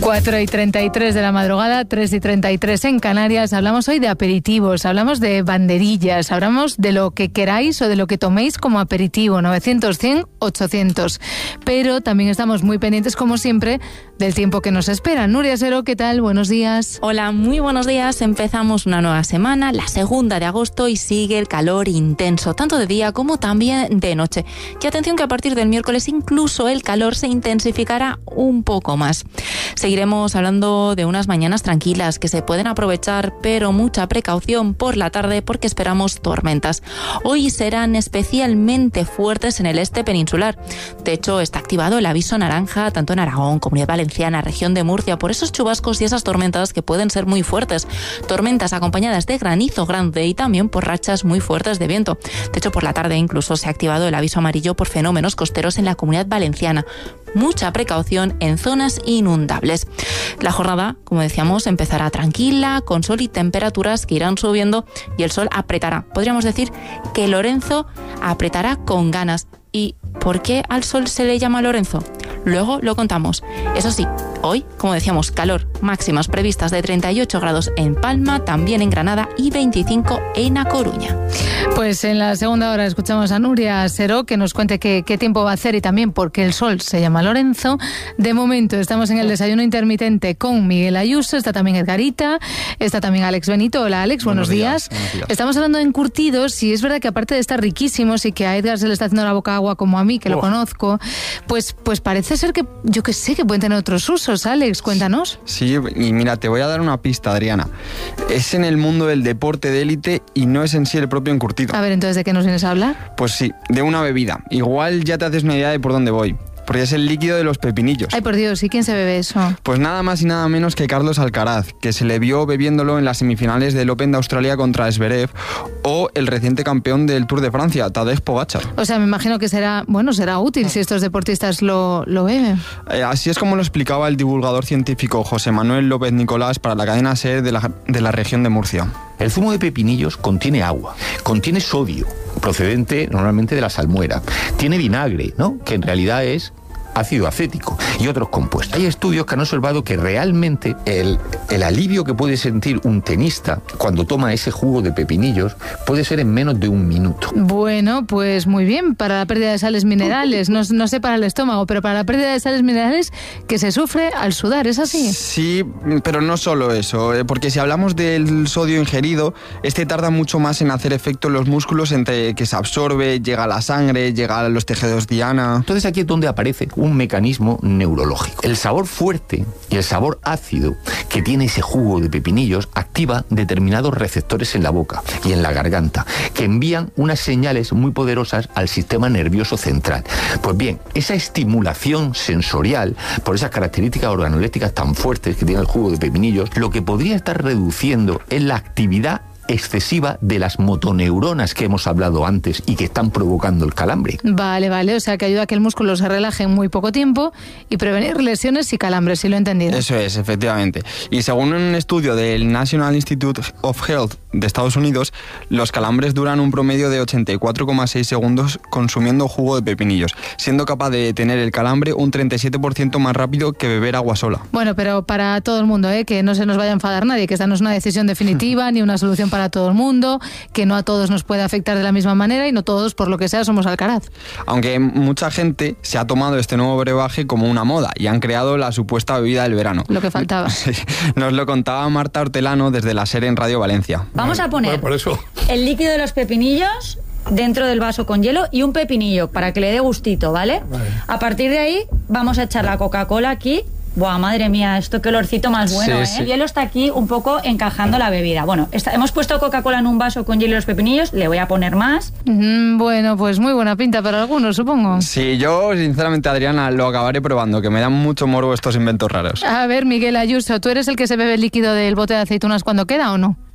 cuatro y treinta y tres de la madrugada, tres y treinta y tres en Canarias. Hablamos hoy de aperitivos, hablamos de banderillas, hablamos de lo que queráis o de lo que toméis como aperitivo, novecientos, cien, ochocientos. Pero también estamos muy pendientes, como siempre, del tiempo que nos espera. Nuria Sero, ¿qué tal? Buenos días. Hola, muy buenos días. Empezamos una nueva semana, la segunda de agosto, y sigue el calor intenso, tanto de día como también de noche. Y atención que a partir del miércoles incluso el calor se intensificará un poco más. Seguiremos hablando de unas mañanas tranquilas que se pueden aprovechar, pero mucha precaución por la tarde porque esperamos tormentas. Hoy serán especialmente fuertes en el este peninsular. De hecho, está activado el aviso naranja tanto en Aragón, Comunidad Valenciana, región de Murcia, por esos chubascos y esas tormentas que pueden ser muy fuertes. Tormentas acompañadas de granizo grande y también por rachas muy fuertes de viento. De hecho, por la tarde incluso se ha activado el aviso amarillo por fenómenos costeros en la Comunidad Valenciana. Mucha precaución en zonas inundables. La jornada, como decíamos, empezará tranquila, con sol y temperaturas que irán subiendo y el sol apretará. Podríamos decir que Lorenzo apretará con ganas. ¿Y por qué al sol se le llama Lorenzo? Luego lo contamos. Eso sí, hoy, como decíamos, calor, máximas previstas de treinta y ocho grados en Palma, también en Granada y veinticinco en A Coruña. Pues en la segunda hora escuchamos a Nuria Sero que nos cuente qué, qué tiempo va a hacer y también por qué el sol se llama Lorenzo. De momento estamos en el desayuno intermitente con Miguel Ayuso, está también Edgarita, está también Alex Benito. Hola Alex, buenos, buenos, días. días. buenos días. Estamos hablando de encurtidos y es verdad que aparte de estar riquísimos y que a Edgar se le está haciendo la boca agua como a mí, que oh. lo conozco, pues, pues parece ser que, yo que sé, que pueden tener otros usos. Alex, cuéntanos. Sí, y mira, te voy a dar una pista, Adriana. Es en el mundo del deporte de élite y no es en sí el propio encurtido. A ver, entonces, ¿de qué nos vienes a hablar? Pues sí, de una bebida. Igual ya te haces una idea de por dónde voy. Porque es el líquido de los pepinillos. Ay, por Dios, ¿y quién se bebe eso? Pues nada más y nada menos que Carlos Alcaraz, que se le vio bebiéndolo en las semifinales del Open de Australia contra Zverev, o el reciente campeón del Tour de Francia, Tadej Pogačar. O sea, me imagino que será, bueno, será útil si estos deportistas lo, lo beben. Eh, así es como lo explicaba el divulgador científico José Manuel López Nicolás para la cadena SER de la, de la región de Murcia. El zumo de pepinillos contiene agua, contiene sodio, procedente normalmente de la salmuera, tiene vinagre, ¿no?, que en realidad es ácido acético y otros compuestos. Hay estudios que han observado que realmente el, el alivio que puede sentir un tenista cuando toma ese jugo de pepinillos puede ser en menos de un minuto. Bueno, pues muy bien, para la pérdida de sales minerales, no, no sé para el estómago, pero para la pérdida de sales minerales que se sufre al sudar, ¿es así? Sí, pero no solo eso, porque si hablamos del sodio ingerido, este tarda mucho más en hacer efecto en los músculos entre que se absorbe, llega a la sangre, llega a los tejidos diana. Entonces aquí es donde aparece un mecanismo neurológico. El sabor fuerte y el sabor ácido que tiene ese jugo de pepinillos activa determinados receptores en la boca y en la garganta que envían unas señales muy poderosas al sistema nervioso central. Pues bien, esa estimulación sensorial por esas características organolépticas tan fuertes que tiene el jugo de pepinillos, lo que podría estar reduciendo es la actividad excesiva de las motoneuronas que hemos hablado antes y que están provocando el calambre. Vale, vale, o sea que ayuda a que el músculo se relaje en muy poco tiempo y prevenir lesiones y calambres, si lo he entendido. Eso es, efectivamente. Y según un estudio del National Institute of Health de Estados Unidos, los calambres duran un promedio de ochenta y cuatro coma seis segundos consumiendo jugo de pepinillos, siendo capaz de detener el calambre un treinta y siete por ciento más rápido que beber agua sola. Bueno, pero para todo el mundo, ¿eh? Que no se nos vaya a enfadar nadie, que esta no es una decisión definitiva ni una solución para todo el mundo, que no a todos nos puede afectar de la misma manera y no todos, por lo que sea, somos Alcaraz. Aunque mucha gente se ha tomado este nuevo brebaje como una moda y han creado la supuesta bebida del verano. Lo que faltaba. Nos lo contaba Marta Hortelano desde la SER en Radio Valencia. Vamos a poner bueno, por eso. el líquido de los pepinillos dentro del vaso con hielo y un pepinillo para que le dé gustito, ¿vale? Vale. A partir de ahí vamos a echar la Coca-Cola aquí. Buah, madre mía, esto qué olorcito más bueno, sí, ¿eh? Sí. El hielo está aquí un poco encajando la bebida. Bueno, está, hemos puesto Coca-Cola en un vaso con hielo y los pepinillos, le voy a poner más. Mm, bueno, pues muy buena pinta para algunos, supongo. Sí, yo sinceramente, Adriana, lo acabaré probando, que me dan mucho morbo estos inventos raros. A ver, Miguel Ayuso, ¿tú eres el que se bebe el líquido del bote de aceitunas cuando queda o no?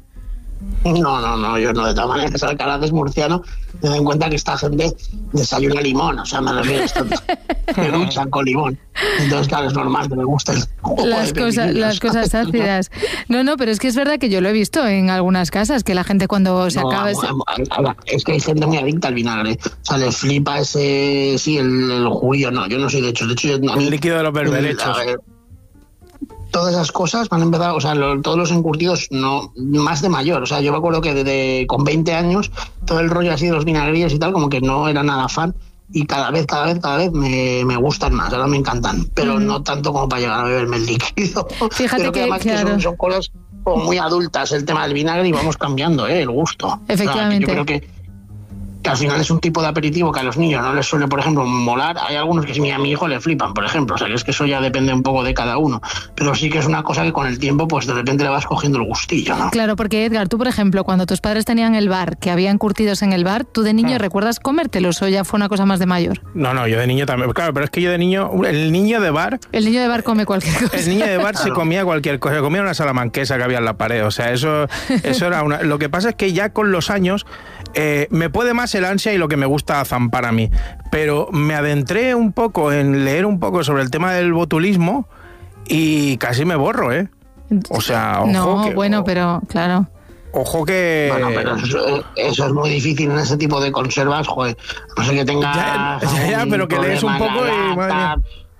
No, no, no, yo no, de todas maneras, Alcaraz es murciano, ten en cuenta que esta gente desayuna limón, o sea, me refiero a esto, me duchan con limón, entonces claro, es normal que me gusten las cosas, las cosas ácidas. No, no, pero es que es verdad que yo lo he visto en algunas casas, que la gente cuando se no, acaba... Ese... Es que hay gente muy adicta al vinagre, o sea, les flipa ese, sí, el, el juguillo, no, yo no soy de hecho, de hecho... Yo, el líquido de los berberechos. todas esas cosas van a empezar, o sea, lo, todos los encurtidos, no más de mayor. O sea, yo me acuerdo que desde con veinte años, todo el rollo así de los vinagrillos y tal, como que no era nada fan. Y cada vez, cada vez, cada vez me, me gustan más, ahora me encantan, pero mm. no tanto como para llegar a beberme el líquido. Fíjate Creo que, que, además claro. que son, son cosas como muy adultas el tema del vinagre y vamos cambiando, ¿eh? El gusto. Efectivamente. O sea, yo creo que, que al final es un tipo de aperitivo que a los niños no les suele, por ejemplo, molar. Hay algunos que si a mi hijo le flipan, por ejemplo, o sea, que es que eso ya depende un poco de cada uno, pero sí que es una cosa que con el tiempo pues de repente le vas cogiendo el gustillo, ¿no? Claro, porque Edgar, tú por ejemplo, cuando tus padres tenían el bar, que había encurtidos en el bar, ¿tú de niño ah. recuerdas comértelos o ya fue una cosa más de mayor? No, no, yo de niño también, claro, pero es que yo de niño, el niño de bar... El niño de bar come cualquier cosa. El niño de bar claro. se comía cualquier cosa, comía una salamanquesa que había en la pared, o sea, eso, eso era una... Lo que pasa es que ya con los años eh, me puede más el ansia y lo que me gusta zampar a mí, pero me adentré un poco en leer un poco sobre el tema del botulismo y casi me borro, ¿eh? O sea, ojo no, que, bueno, pero claro. Ojo que... Bueno, pero eso, eso es muy difícil en ese tipo de conservas, joder. No sé que tenga... Ya, ya, ya pero que lees un poco y... Madre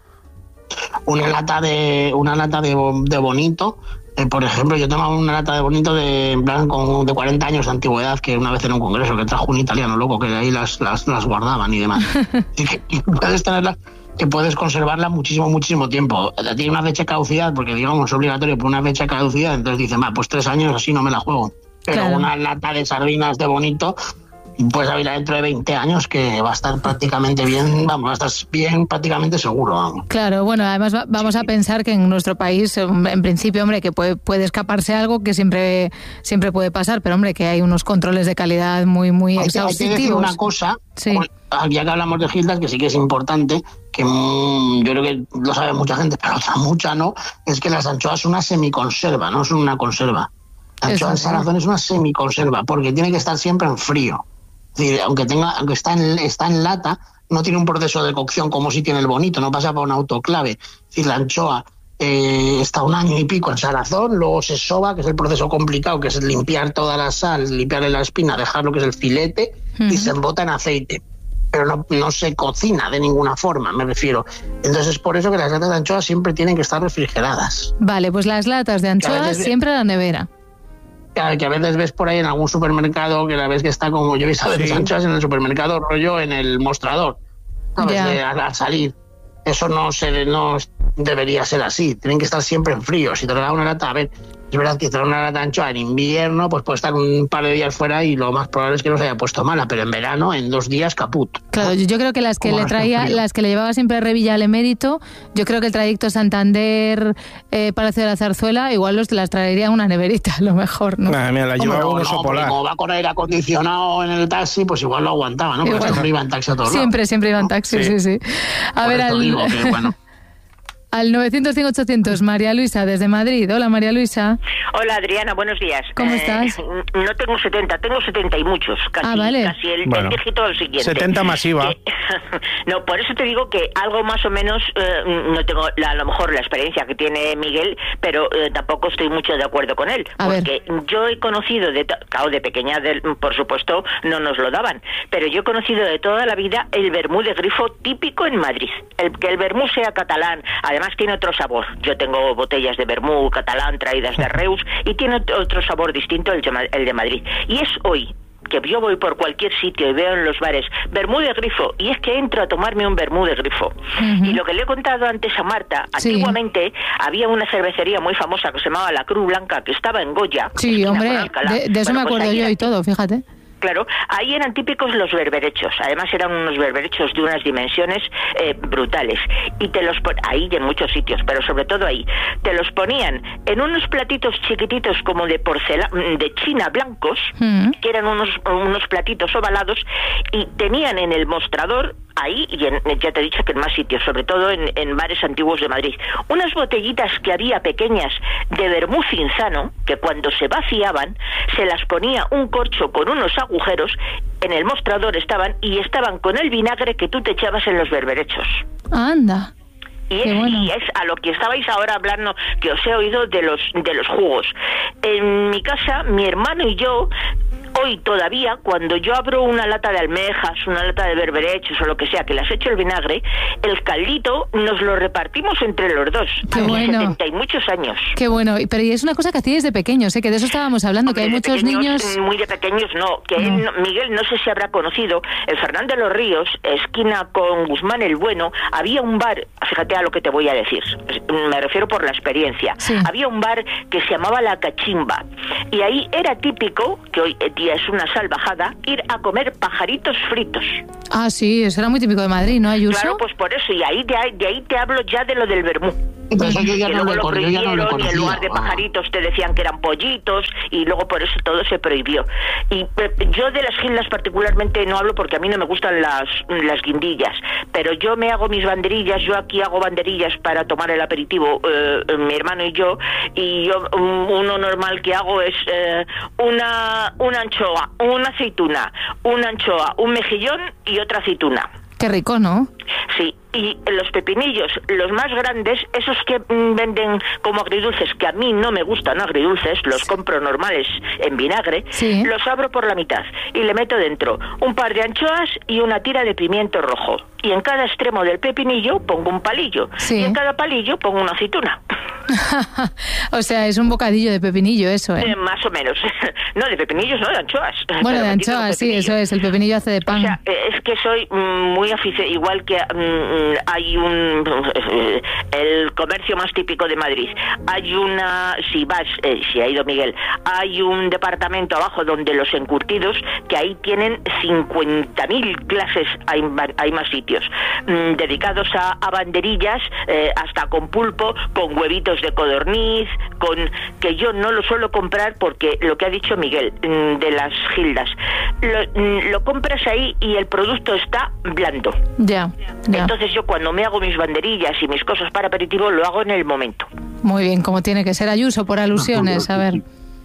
una lata de una lata de, de bonito. Eh, por ejemplo, yo tomaba una lata de bonito de, en plan, con, de cuarenta años de antigüedad, que una vez en un congreso que trajo un italiano loco, que de ahí las, las, las guardaban y demás. Y que y puedes tenerla, que puedes conservarla muchísimo, muchísimo tiempo. Tiene una fecha de caducidad, porque digamos es obligatorio por una fecha de caducidad, entonces dicen, va, pues tres años así no me la juego. Pero claro. Una lata de sardinas de bonito, pues abrirla dentro de veinte años, que va a estar prácticamente bien, vamos, va a estar bien prácticamente seguro, vamos. Claro, bueno, además va, vamos sí. a pensar que en nuestro país, en principio, hombre, que puede, puede escaparse algo, que siempre siempre puede pasar, pero hombre, que hay unos controles de calidad muy, muy hay exhaustivos. Hay que decir una cosa, sí. ya que hablamos de gildas, que sí que es importante, que mmm, yo creo que lo sabe mucha gente, pero otra mucha no, es que las anchoas son una semiconserva, no son una conserva. La anchoa en salazón es una semiconserva, porque tiene que estar siempre en frío. Es decir, aunque tenga, aunque está en, está en lata, no tiene un proceso de cocción como si tiene el bonito, no pasa por un autoclave. Es decir, la anchoa eh, está un año y pico en salazón, luego se soba, que es el proceso complicado, que es limpiar toda la sal, limpiarle la espina, dejar lo que es el filete, uh-huh. y se embota en aceite. Pero no, no se cocina de ninguna forma, me refiero. Entonces es por eso que las latas de anchoa siempre tienen que estar refrigeradas. Vale, pues las latas de anchoa siempre a la nevera. Que a veces ves por ahí en algún supermercado, que la ves que está como, yo he visto a veces sí. anchoas en el supermercado, rollo en el mostrador, ¿sabes? De, al, al salir. Eso no se no debería ser así, tienen que estar siempre en frío. Si te da una lata, a ver, es verdad que traer una lata de anchoa en invierno, pues puede estar un par de días fuera y lo más probable es que no se haya puesto mala, pero en verano, en dos días, caput. Claro, yo creo que las que le traía, las que le llevaba siempre a Revilla al Emérito, yo creo que el trayecto Santander, eh, Palacio de la Zarzuela, igual los las traería en una neverita, a lo mejor, ¿no? Nah, mira, la llevaba no, un oso no, polar. Como va con aire acondicionado en el taxi, pues igual lo aguantaba, ¿no? Porque siempre iba en taxi a todos lados. Siempre, siempre iba en taxi, ¿no? sí, sí. sí. A Por ver, al... digo que, bueno. Al novecientos cinco ochocientos, María Luisa, desde Madrid. Hola, María Luisa. Hola, Adriana, buenos días. ¿Cómo eh, estás? No tengo setenta, tengo setenta y muchos, casi, ah, vale. casi el, bueno, el dígito del siguiente. setenta masiva. Que, no, por eso te digo que algo más o menos, eh, no tengo la, a lo mejor la experiencia que tiene Miguel, pero eh, tampoco estoy mucho de acuerdo con él. A porque ver. yo he conocido, de claro, de pequeña, de, por supuesto, no nos lo daban, pero yo he conocido de toda la vida el vermú de grifo típico en Madrid. El, que el vermú sea catalán, además tiene otro sabor. Yo tengo botellas de vermú catalán traídas de Reus y tiene otro sabor distinto el de Madrid. Y es hoy que yo voy por cualquier sitio y veo en los bares vermú de grifo, y es que entro a tomarme un vermú de grifo. Uh-huh. Y lo que le he contado antes a Marta, sí. antiguamente había una cervecería muy famosa que se llamaba La Cruz Blanca, que estaba en Goya. Sí, hombre, de, de eso bueno, me acuerdo pues yo y todo, fíjate. Claro, ahí eran típicos los berberechos, además eran unos berberechos de unas dimensiones eh, brutales, y te los pon- ahí y en muchos sitios, pero sobre todo ahí, te los ponían en unos platitos chiquititos como de porcelana, de china blancos, mm. que eran unos, unos platitos ovalados, y tenían en el mostrador, ahí, y en, ya te he dicho que en más sitios, sobre todo en, en bares antiguos de Madrid, unas botellitas que había pequeñas de vermú cinzano, que cuando se vaciaban, se las ponía un corcho con unos agujeros, en el mostrador estaban, y estaban con el vinagre que tú te echabas en los berberechos. Anda. Y es, bueno. y es a lo que estabais ahora hablando, que os he oído de los de los jugos. En mi casa, mi hermano y yo hoy todavía, cuando yo abro una lata de almejas, una lata de berberechos o lo que sea, que las echo el vinagre, el caldito nos lo repartimos entre los dos. Qué bueno. setenta y muchos años. Qué bueno, pero y es una cosa que hacíais de pequeños, ¿eh? Que de eso estábamos hablando, Hombre, que hay muchos pequeños, niños... Muy de pequeños no, que él, Miguel, no sé si habrá conocido, el Fernán de los Ríos, esquina con Guzmán el Bueno, había un bar, fíjate a lo que te voy a decir, me refiero por la experiencia, sí. Había un bar que se llamaba La Cachimba, y ahí era típico, que hoy día es una salvajada, ir a comer pajaritos fritos. Ah, sí, eso era muy típico de Madrid, ¿no, Ayuso? Claro, pues por eso, y ahí de ahí, de ahí te hablo ya de lo del vermú. Pues yo ya que no luego le lo con- yo ya no le prohibieron y en lugar de conocía. pajaritos te decían que eran pollitos y luego por eso todo se prohibió. Y eh, yo de las gildas particularmente no hablo porque a mí no me gustan las, las guindillas, pero yo me hago mis banderillas, yo aquí hago banderillas para tomar el aperitivo, eh, mi hermano y yo, y yo um, uno normal que hago es eh, una, una anchoa, una aceituna, una anchoa, un mejillón y otra aceituna. Qué rico, ¿no? Sí, y los pepinillos, los más grandes, esos que mm, venden como agridulces, que a mí no me gustan agridulces, los compro normales en vinagre, sí. Los abro por la mitad y le meto dentro un par de anchoas y una tira de pimiento rojo. Y en cada extremo del pepinillo pongo un palillo. Sí. Y en cada palillo pongo una aceituna. O sea, es un bocadillo de pepinillo eso, ¿eh? Eh, más o menos. No, de pepinillos, no, de anchoas. Bueno, Pero de metido en anchoas, sí, pepinillo. eso es, el pepinillo hace de pan. O sea, eh, es que soy mm, muy aficionado, igual que mm, hay un... eh, el comercio más típico de Madrid. Hay una... Si vas, eh, si ha ido Miguel, hay un departamento abajo donde los encurtidos, que ahí tienen cincuenta mil clases, hay, hay más sitios, mm, dedicados a, a banderillas, eh, hasta con pulpo, con huevitos de codorniz, con... que yo no lo suelo comprar porque lo que ha dicho Miguel, mm, de las gildas, lo, mm, lo compras ahí y el producto está blando. Ya, ya. Entonces yo cuando me hago mis banderillas y mis cosas para aperitivo lo hago en el momento. Muy bien, como tiene que ser, Ayuso, por alusiones, a ver.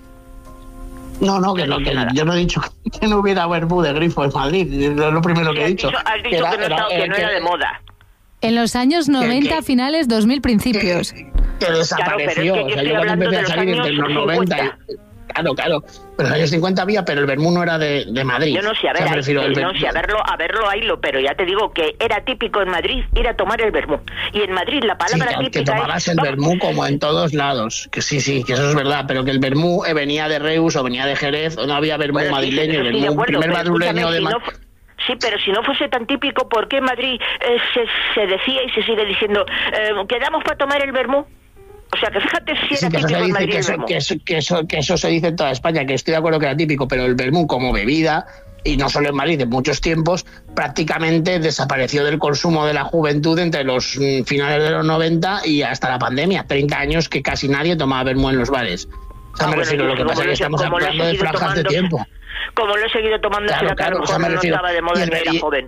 No, no, que no, que yo no he dicho que no hubiera vermú de grifo en Madrid, es lo primero que he dicho. Has dicho que, era- no, era- estaba- que era no que- era de moda. En los años noventa, que- finales dos mil, principios. que desapareció. Claro, pero es que yo o sea, estoy yo cuando hablando empecé de a los salir entre años los noventa. y- claro, claro. Pero en los años cincuenta había, pero el vermú no era de, de Madrid. Yo no sé, a ver, O sea, me ahí- refiero, el no vermú- sé, a verlo, a verlo, haylo, pero ya te digo que era típico en Madrid ir a tomar el vermú. Y en Madrid la Sí, palabra que, que típica tomabas es... el vamos, vermú como en todos lados. Que sí, sí, que eso es verdad. Pero que el vermú eh, venía de Reus o venía de Jerez, o no había vermú bueno, sí, madrileño. estoy el de vermú, acuerdo, primer pero madrileño escúchame, de si Ma- no fu- Sí, pero si no fuese tan típico, ¿por qué en Madrid eh, se, se decía y se sigue diciendo eh, quedamos para tomar el vermú? O sea, que fíjate si Sí, era que eso, se típico en dice, Madrid que, el eso, vermú. que, eso, que, eso, que eso se dice en toda España, que estoy de acuerdo que era típico, pero el vermú como bebida, y no solo en Madrid, en muchos tiempos, prácticamente desapareció del consumo de la juventud entre los mm, finales de los noventa y hasta la pandemia. treinta años que casi nadie tomaba vermú en los bares. O sea, Ah, me bueno, refiero, yo lo que como pasa es lo que he- estamos como lo he hablando de seguido franjas de tomando- tiempo. Como lo he seguido tomando, Claro, será que a claro, lo o sea, mejor me no refiero- estaba de moda y el y no era ver- y- joven.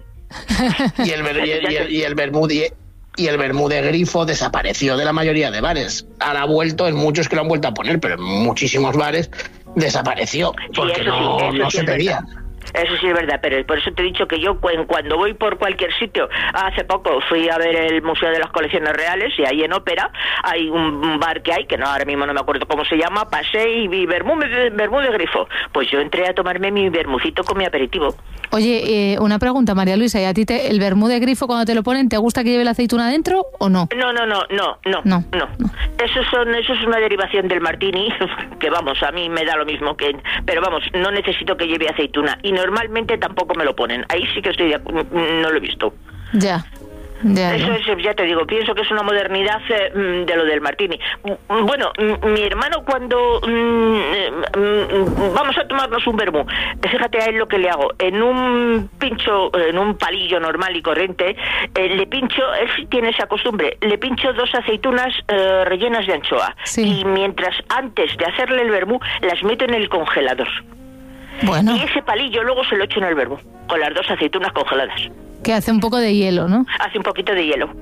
Y el, ver- y el, y el, y el vermú y, y el vermú de grifo desapareció de la mayoría de bares. Ahora ha vuelto, en muchos que lo han vuelto a poner, pero en muchísimos bares desapareció porque eso sí, no, eso no sí se es pedía. verdad. Eso sí es verdad, pero por eso te he dicho que yo cu- cuando voy por cualquier sitio, hace poco fui a ver el Museo de las Colecciones Reales y ahí en Ópera hay un bar que hay, que no ahora mismo no me acuerdo cómo se llama, pasé y vi vermú, vermú de grifo. Pues yo entré a tomarme mi vermucito con mi aperitivo. Oye, eh, una pregunta, María Luisa, ¿y a ti te, el vermú de grifo cuando te lo ponen, te gusta que lleve la aceituna dentro o no? No, no, no, no, no, no. no. Eso, son, eso es una derivación del martini, que vamos, a mí me da lo mismo, que, pero vamos, no necesito que lleve aceituna. Y normalmente tampoco me lo ponen. Ahí sí que estoy de, no lo he visto. Ya. Ya, Eso ya. es, ya te digo, pienso que es una modernidad eh, mm, de lo del martini. Mm, Bueno, mm, mi hermano cuando mm, eh, mm, vamos a tomarnos un vermú, fíjate a él lo que le hago. En un pincho, en un palillo normal y corriente, eh, le pincho, él sí tiene esa costumbre, le pincho dos aceitunas eh, rellenas de anchoa. Y mientras, antes de hacerle el vermú, las meto en el congelador. Bueno. Y ese palillo luego se lo echo en el vermú, con las dos aceitunas congeladas. Que hace un poco de hielo, ¿no? Hace un poquito de hielo.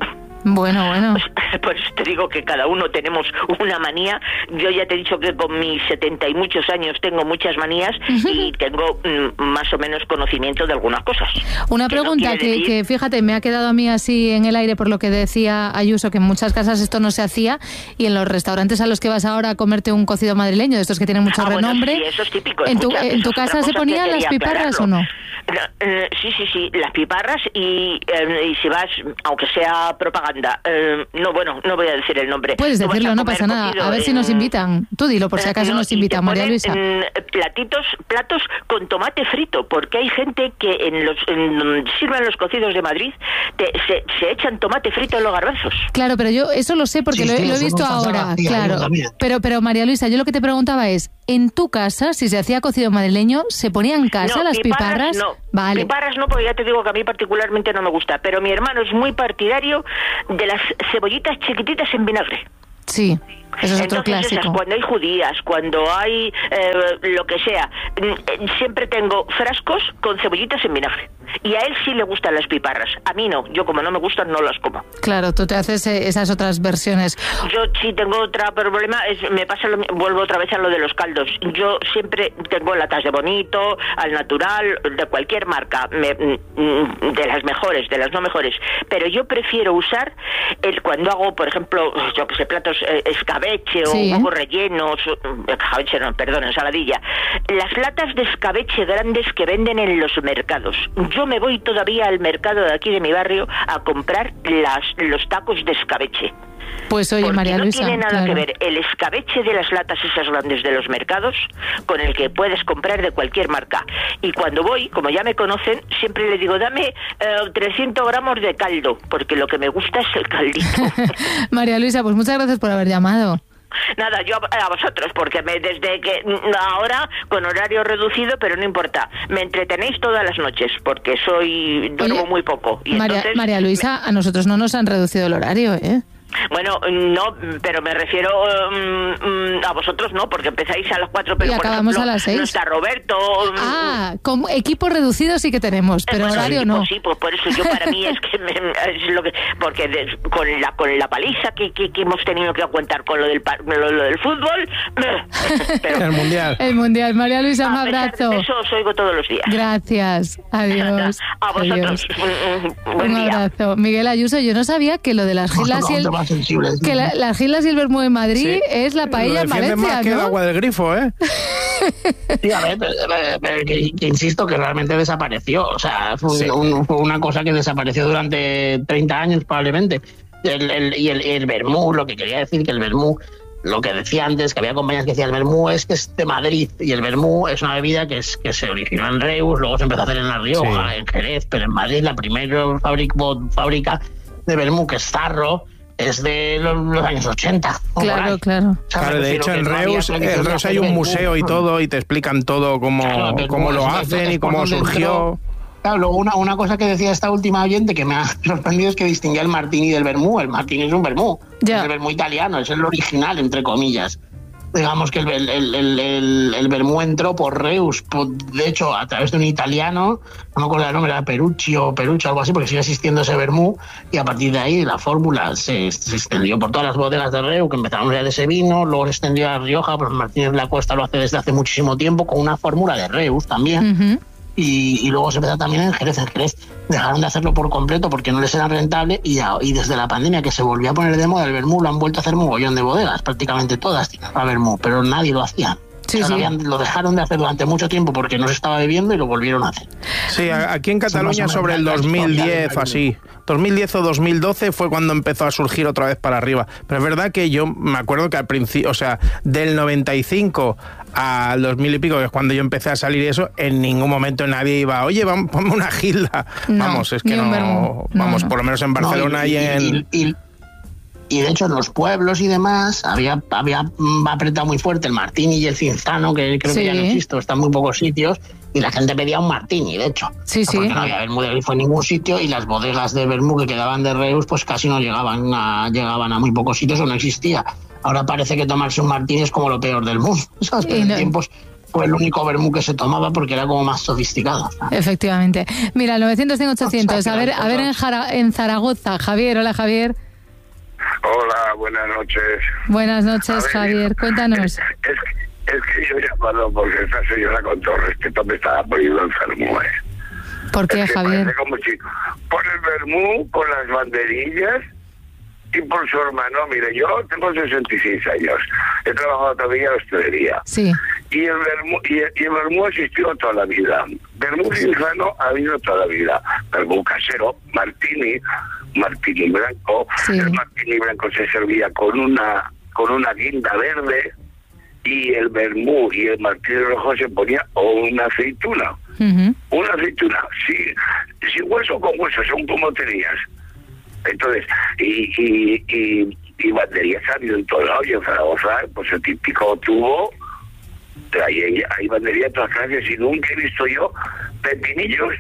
Bueno, bueno. Por eso te digo que cada uno tenemos una manía. Yo ya te he dicho que con mis setenta y muchos años tengo muchas manías y tengo mm, más o menos conocimiento de algunas cosas. Una pregunta no que, decir... que, fíjate, me ha quedado a mí así en el aire por lo que decía Ayuso, que en muchas casas esto no se hacía y en los restaurantes a los que vas ahora a comerte un cocido madrileño, de estos que tienen mucho ah, renombre. Bueno, sí, eso es típico. ¿En tu, Escucha, en tu casa se ponían las piparras aclararlo. o no? Uh, sí, sí, sí, las piparras y, uh, y si vas, aunque sea propaganda, uh, no, bueno, no voy a decir el nombre. Puedes decirlo, no pasa nada. A ver en, si nos invitan. Tú dilo, por si acaso uh, no, nos invitan, María Luisa. En, platitos, platos con tomate frito, porque hay gente que en los en donde sirven los cocidos de Madrid te, se, se echan tomate frito en los garbanzos. Claro, pero yo eso lo sé porque sí, lo, sí, lo he visto ahora, claro. Pero, pero María Luisa, yo lo que te preguntaba es, en tu casa, si se hacía cocido madrileño, ¿se ponía en casa no, las piparras? piparras no. Vale. Piparras no, porque ya te digo que a mí particularmente no me gusta, pero mi hermano es muy partidario de las cebollitas chiquititas en vinagre. Sí, eso es Entonces, otro clásico. Esas, cuando hay judías, cuando hay eh, lo que sea, siempre tengo frascos con cebollitas en vinagre. Y a él sí le gustan las piparras. A mí no. Yo como no me gustan, no las como. Claro, tú te haces esas otras versiones. Yo sí tengo otro problema. Es, me pasa lo, vuelvo otra vez a lo de los caldos. Yo siempre tengo latas de Bonito, al natural, de cualquier marca, me, de las mejores, de las no mejores. Pero yo prefiero usar el cuando hago, por ejemplo, yo que sé, platos eh, escabeche sí. o huevos rellenos, escabeche no, perdón, ensaladilla. Las latas de escabeche grandes que venden en los mercados. Yo me voy todavía al mercado de aquí de mi barrio a comprar las, los tacos de escabeche. Pues oye, Porque María Luisa, no tiene nada claro. que ver el escabeche de las latas esas grandes de los mercados con el que puedes comprar de cualquier marca. Y cuando voy, como ya me conocen, siempre le digo, dame eh, trescientos gramos de caldo, porque lo que me gusta es el caldito. María Luisa, pues muchas gracias por haber llamado. Nada, yo a vosotros, porque me, desde que ahora con horario reducido, pero no importa, me entretenéis todas las noches, porque soy duermo Oye, muy poco. Y María, entonces, María Luisa, me... a nosotros no nos han reducido el horario, ¿eh? Bueno, no, pero me refiero um, a vosotros no, porque empezáis a las cuatro, pero y acabamos por ejemplo, a las seis. No está Roberto. Ah, como equipo reducido sí que tenemos, pero bueno, horario sí, no. Pues sí, pues por eso yo para mí es que me, es lo que porque de, con la con la paliza que, que, que hemos tenido que aguantar con lo del lo, lo del fútbol, pero el mundial. El mundial, María Luisa, un abrazo. De eso os oigo todos los días. Gracias, adiós. A vosotros. Adiós. Un, buen un abrazo. Día. Miguel Ayuso, yo no sabía que lo de las gilas y el sensibles, que la, las gilas y el vermú en Madrid sí. es la paella en Valencia, más ¿no? que el agua del grifo, ¿eh? Sí, a ver, pero, pero, que, que insisto que realmente desapareció. O sea, fue, sí. un, fue una cosa que desapareció durante treinta años probablemente. El, el, y el, el vermú, lo que quería decir que el vermú, lo que decía antes, que había compañías que decían el vermú es que es de Madrid, y el vermú es una bebida que, es, que se originó en Reus, luego se empezó a hacer en La Rioja, sí. en Jerez, pero en Madrid la primera fábrica, fábrica de vermú, que es Zarro, es de los, los años ochenta. Claro, claro. O sea, claro, de hecho en Reus, en Reus hay un museo y todo, y te explican todo cómo, claro, cómo lo hacen y cómo surgió. Claro, luego una, una cosa que decía esta última oyente que me ha sorprendido es que distinguía el martini del vermú. El martini es un vermú, yeah. es el vermú italiano, es el original, entre comillas. Digamos que el, el, el, el, el vermú entró por Reus, por, de hecho, a través de un italiano, no me acuerdo el nombre, era Perucci o Perucci, algo así, porque sigue existiendo ese vermú, y a partir de ahí la fórmula se, se extendió por todas las bodegas de Reus, que empezaron a de ese vino, luego se extendió a La Rioja, pues Martínez de la Cuesta lo hace desde hace muchísimo tiempo, con una fórmula de Reus también. Uh-huh. Y, y luego se empezó también en Jerez. En Jerez dejaron de hacerlo por completo porque no les era rentable y, ya, y desde la pandemia que se volvió a poner de moda el vermú, lo han vuelto a hacer mogollón de bodegas, prácticamente todas tienen a vermú, pero nadie lo hacía. Sí, o sea, sí. Lo, habían, lo dejaron de hacer durante mucho tiempo porque no se estaba bebiendo y lo volvieron a hacer. Sí, aquí en Cataluña sobre el dos mil diez o así. dos mil diez o dos mil doce fue cuando empezó a surgir otra vez para arriba. Pero es verdad que yo me acuerdo que al principio, o sea, del noventa y cinco al dos mil y pico, que es cuando yo empecé a salir y eso, en ningún momento nadie iba, oye, vamos, ponme una gilda. No, vamos, es que no, no, vamos, no, por lo menos en Barcelona no, y, y en... Y, y, y de hecho en los pueblos y demás había, había apretado muy fuerte el martini y el cinzano, que creo sí. que ya no existe, está en muy pocos sitios, y la gente pedía un martini, de hecho. Sí, porque sí. no había vermú de grifo en ningún sitio, y las bodegas de vermú que quedaban de Reus pues casi no llegaban a, llegaban a muy pocos sitios o no existía. Ahora parece que tomarse un martini es como lo peor del mundo, ¿sabes? Pero en tiempos fue el único vermú que se tomaba porque era como más sofisticado, ¿sabes? Efectivamente. Mira, novecientos, cien, ochocientos. A ver, a ver en, Jara, en Zaragoza. Javier, hola Javier. Hola, buenas noches. Buenas noches, ver, Javier. Cuéntanos. Es, es, es que yo he llamado porque esta señora, con todo respeto, me estaba poniendo enfermo, ¿eh? ¿Por qué, es que Javier? Como chico. Por el vermú, por las banderillas y por su hermano. Mire, yo tengo sesenta y seis años. He trabajado todavía en la hostelería. Sí. Y el vermú, y, y el vermú ha existido toda la vida. Vermú insano ha habido toda la vida. Vermú casero, martini, martini blanco. Sí. El martini blanco se servía con una con una guinda verde, y el vermú y el martini rojo se ponía o una aceituna. Uh-huh. Una aceituna, sí, sin hueso con hueso, son como tenías. Entonces, y, y, y, y banderías ha habido en todo lado, y en Zaragoza, pues el típico tubo, hay, hay banderías de todas clases, y nunca he visto yo pepinillos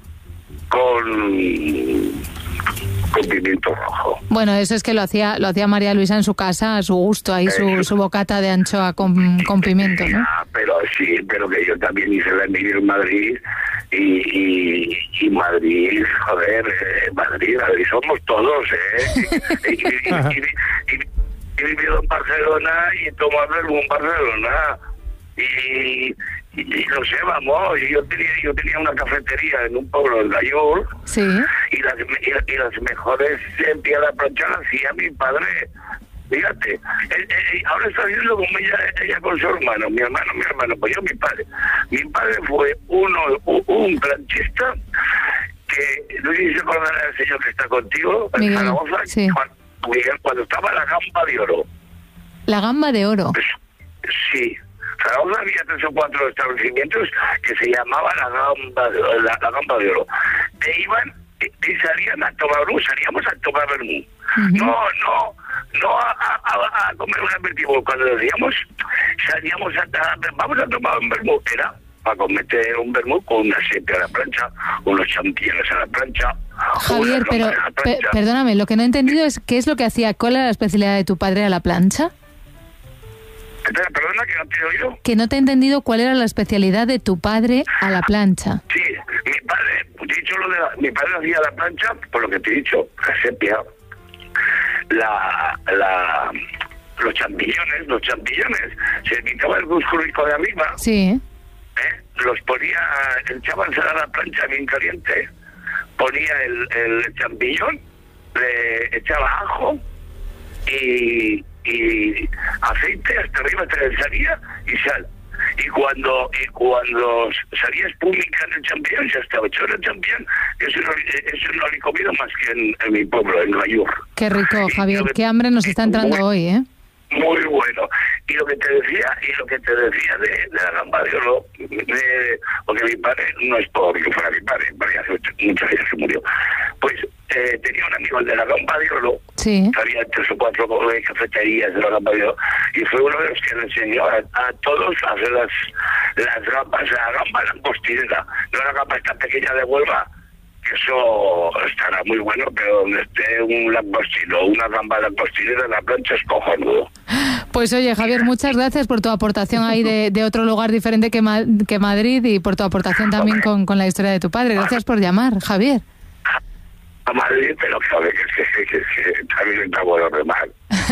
con con pimiento rojo. Bueno, eso es que lo hacía lo hacía María Luisa en su casa, a su gusto, ahí su, su bocata de anchoa con, con pimiento, ¿no? Ya, pero sí, pero que yo también hice la Emilia en Madrid, y, y, y Madrid, joder, eh, Madrid, Madrid somos todos, ¿eh? y, y, y, y, y, y he vivido en Barcelona y he tomado vermú en Barcelona, y, y, y no sé, vamos, yo tenía, yo tenía una cafetería en un pueblo de Gallur, sí, y las, y, y las mejores en pie a la plancha las hacía mi padre. Fíjate, eh, eh, ahora está haciendo como ella, ella con su hermano, mi hermano, mi hermano, pues yo mi padre. Mi padre fue uno, un, un planchista que, no sé si se acordará del señor que está contigo, en Miguel, Zaragoza, sí. cuando, cuando estaba la gamba de oro. La gamba de oro. Pues, sí. Zaragoza había tres o cuatro establecimientos que se llamaban la gamba de, la, la gamba de oro. E iban y salían a tomar vermú, salíamos a tomar vermú. Uh-huh. No, no, no a, a, a comer un aperitivo. Cuando decíamos, salíamos a, a vamos a tomar un vermú, era para cometer un vermú con una sepia a la plancha, unos champiñones a la plancha. Javier, pero pe- perdóname, lo que no he entendido es qué es lo que hacía, cuál era la especialidad de tu padre a la plancha. Perdona, que no te he oído. Que no te he entendido cuál era la especialidad de tu padre a la plancha. Sí, mi padre, te he dicho lo de la, mi padre hacía la plancha, por lo que te he dicho, la sepia, la, la, los champiñones, los champiñones, se quitaba el musculico de arriba, sí, ¿eh? Los ponía, echaban a la plancha bien caliente, ponía el, el champiñón, le echaba ajo y y aceite hasta arriba, hasta que salía, y sal. Y cuando y cuando salía espúmica en el champiñón, ya estaba hecho el champiñón. Eso no, eso no lo he comido más que en, en mi pueblo, en Gallur. Qué rico, Javier, qué hambre nos está entrando muy, hoy, ¿eh? Muy bueno. Y lo que te decía, y lo que te decía de, de la gamba de oro, de, porque mi padre no es porque fuera mi padre, porque hace muchos años que murió. Pues eh, tenía un amigo, el de la gamba de oro, sí, había tres o cuatro cafeterías de la gamba de oro, y fue uno de los que le enseñó a, a todos a hacer las, las gambas, la gamba langostinera, no la gamba esta pequeña de Huelva, que eso estará muy bueno, pero donde esté un langostino, una gamba langostinera en la plancha es cojonudo. Pues oye, Javier, muchas gracias por tu aportación ahí de, de otro lugar diferente que, Ma- que Madrid, y por tu aportación también con, con la historia de tu padre. Gracias por llamar, Javier. A Madrid, pero que, que, que, que, que también está bueno de mal.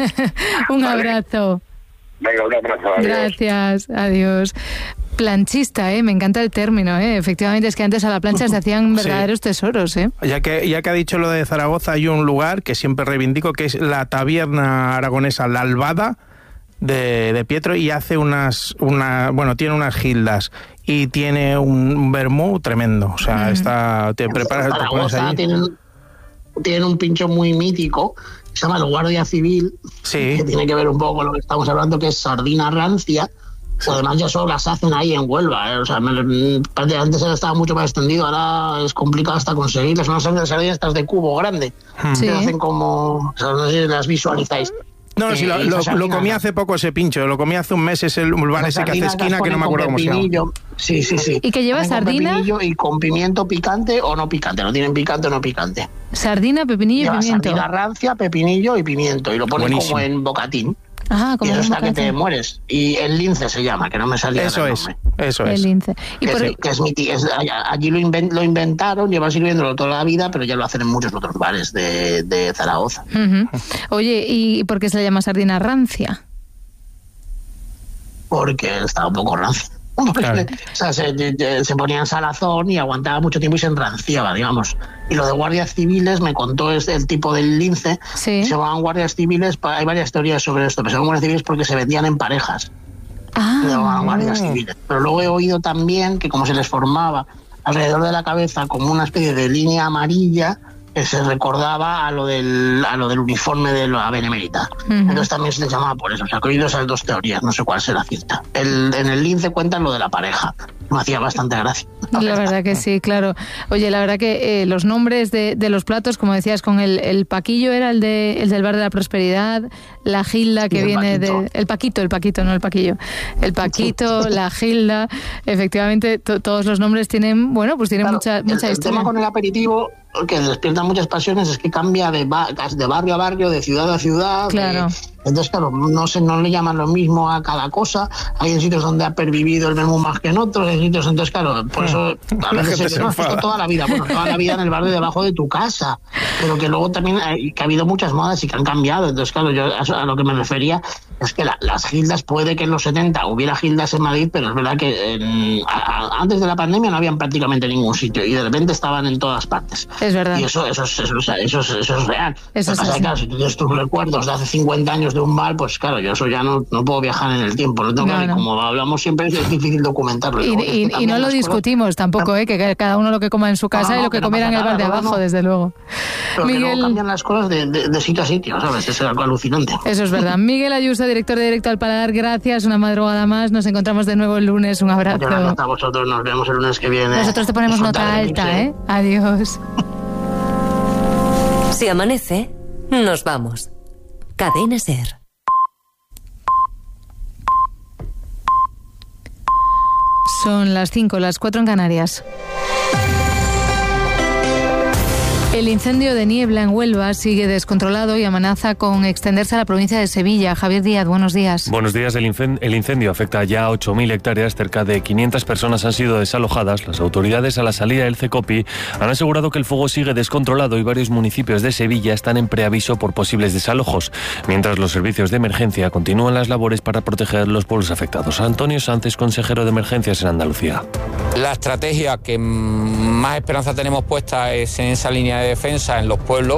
Un vale. Abrazo. Venga, un abrazo. Adiós. Gracias, adiós. Planchista, ¿eh? Me encanta el término, ¿eh? Efectivamente, es que antes a la plancha se hacían verdaderos sí. tesoros, ¿eh? Ya que, ya que ha dicho lo de Zaragoza, hay un lugar que siempre reivindico, que es la taberna aragonesa La Albada de, de Pietro, y hace unas, una, bueno, tiene unas gildas y tiene un, un vermú tremendo. O sea, mm. está, te preparas, te pones allí. Tienen, tienen un pincho muy mítico, se llama el Guardia Civil, sí. que tiene que ver un poco con lo que estamos hablando, que es sardina rancia. Además ya solo las hacen ahí en Huelva, ¿eh? O sea, me, antes estaba mucho más extendido, ahora es complicado hasta conseguirlas. No son sardinas estas de cubo grande, sí. que hacen como, o sea, no sé si las visualizáis. No, no, eh, sí, lo, lo, lo comí hace poco ese pincho, lo comí hace un mes, es el bar ese que hace esquina, que no me acuerdo cómo se llama. Sí, sí, sí. ¿Y que lleva sardina? Y con pimiento picante o no picante, no tienen picante o no picante. Sardina, pepinillo lleva y pimiento. Sardina rancia, pepinillo y pimiento, y lo ponen Buenísimo. Como en bocatín. Ah, como y eso un está que bocazo. te mueres. Y el lince se llama, que no me salía Eso el es, nombre. eso El es. lince. Y Que, por- es, que es mi tía- es- allí lo, inven- lo inventaron, lleva sirviéndolo toda la vida, pero ya lo hacen en muchos otros bares de, de Zaragoza. Ujú. Oye, ¿y por qué se le llama sardina rancia? Porque estaba un poco rancio. Porque, o sea, se, se- se ponía en salazón y aguantaba mucho tiempo y se enranciaba, digamos. Y lo de guardias civiles me contó este, el tipo del lince. Se llamaban guardias civiles, pa- hay varias teorías sobre esto, pero se llamaban guardias civiles porque se vendían en parejas. Ah, Se llamaban guardias civiles. Pero luego he oído también que como se les formaba alrededor de la cabeza como una especie de línea amarilla, que se recordaba a lo del a lo del uniforme de la Benemérita. Ujú. Entonces también se les llamaba por eso. O sea, que he oído esas dos teorías, no sé cuál será cierta. El, en el lince cuentan lo de la pareja. Me hacía bastante gracia. La verdad que sí, claro. Oye, la verdad que eh, los nombres de, de los platos, como decías, con el, el Paquillo era el de el del Bar de la Prosperidad, la Gilda que Y el viene Paquito. de... El Paquito, el Paquito, no el Paquillo. El Paquito, la Gilda, efectivamente to- todos los nombres tienen, bueno, pues tienen Claro, mucha, el, mucha el historia. tema con el aperitivo que despierta muchas pasiones es que cambia de, ba- de barrio a barrio, de ciudad a ciudad. Claro. de- entonces, claro, no se no le llaman lo mismo a cada cosa. Hay en sitios donde ha pervivido el menú más que en otros, en sitios, entonces, claro, por eso a La veces gente se se no, esto enfada. toda la vida, bueno, toda la vida en el barrio debajo de tu casa, pero que luego también hay, que ha habido muchas modas y que han cambiado. Entonces, claro, yo a, a lo que me refería es que la- las gildas, puede que en los setenta hubiera gildas en Madrid, pero es verdad que en- a- a- antes de la pandemia no habían prácticamente ningún sitio y de repente estaban en todas partes. Es verdad. Y eso, eso, es, eso, es- eso, es, eso es real. Eso Lo que es pasa es así. que, claro, si tú tienes tus recuerdos de hace cincuenta años de un bar, pues claro, yo eso ya no, no puedo viajar en el tiempo. No tengo No, que- no. Como hablamos siempre, es difícil documentarlo. Y, Luego, es que y- y también no lo las cosas- discutimos tampoco, ¿eh? Que cada uno lo que coma en su casa No, no, y lo que, que no comiera en pasa el bar de nada, no, abajo, no. desde luego. Pero que luego Miguel, cambian las cosas de, de- de sitio a sitio, ¿sabes? Es algo alucinante. eso es verdad. Miguel Ayuso, director de Directo al Paladar, gracias. Una madrugada más. Nos encontramos de nuevo el lunes. Un abrazo. Muchas gracias a vosotros, nos vemos el lunes que viene. Nosotros te ponemos Disfrutad nota del alta, mix, ¿eh? Adiós. Si amanece, nos vamos. Cadena Ser. Son las cinco, las cuatro en Canarias. El incendio de Niebla en Huelva sigue descontrolado y amenaza con extenderse a la provincia de Sevilla. Javier Díaz, buenos días. Buenos días. El incen- el incendio afecta ya a ocho mil hectáreas. Cerca de quinientas personas han sido desalojadas. Las autoridades a la salida del CECOPI han asegurado que el fuego sigue descontrolado y varios municipios de Sevilla están en preaviso por posibles desalojos, mientras los servicios de emergencia continúan las labores para proteger los pueblos afectados. Antonio Sánchez, consejero de Emergencias en Andalucía. La estrategia que más esperanza tenemos puesta es en esa línea de defensa en los pueblos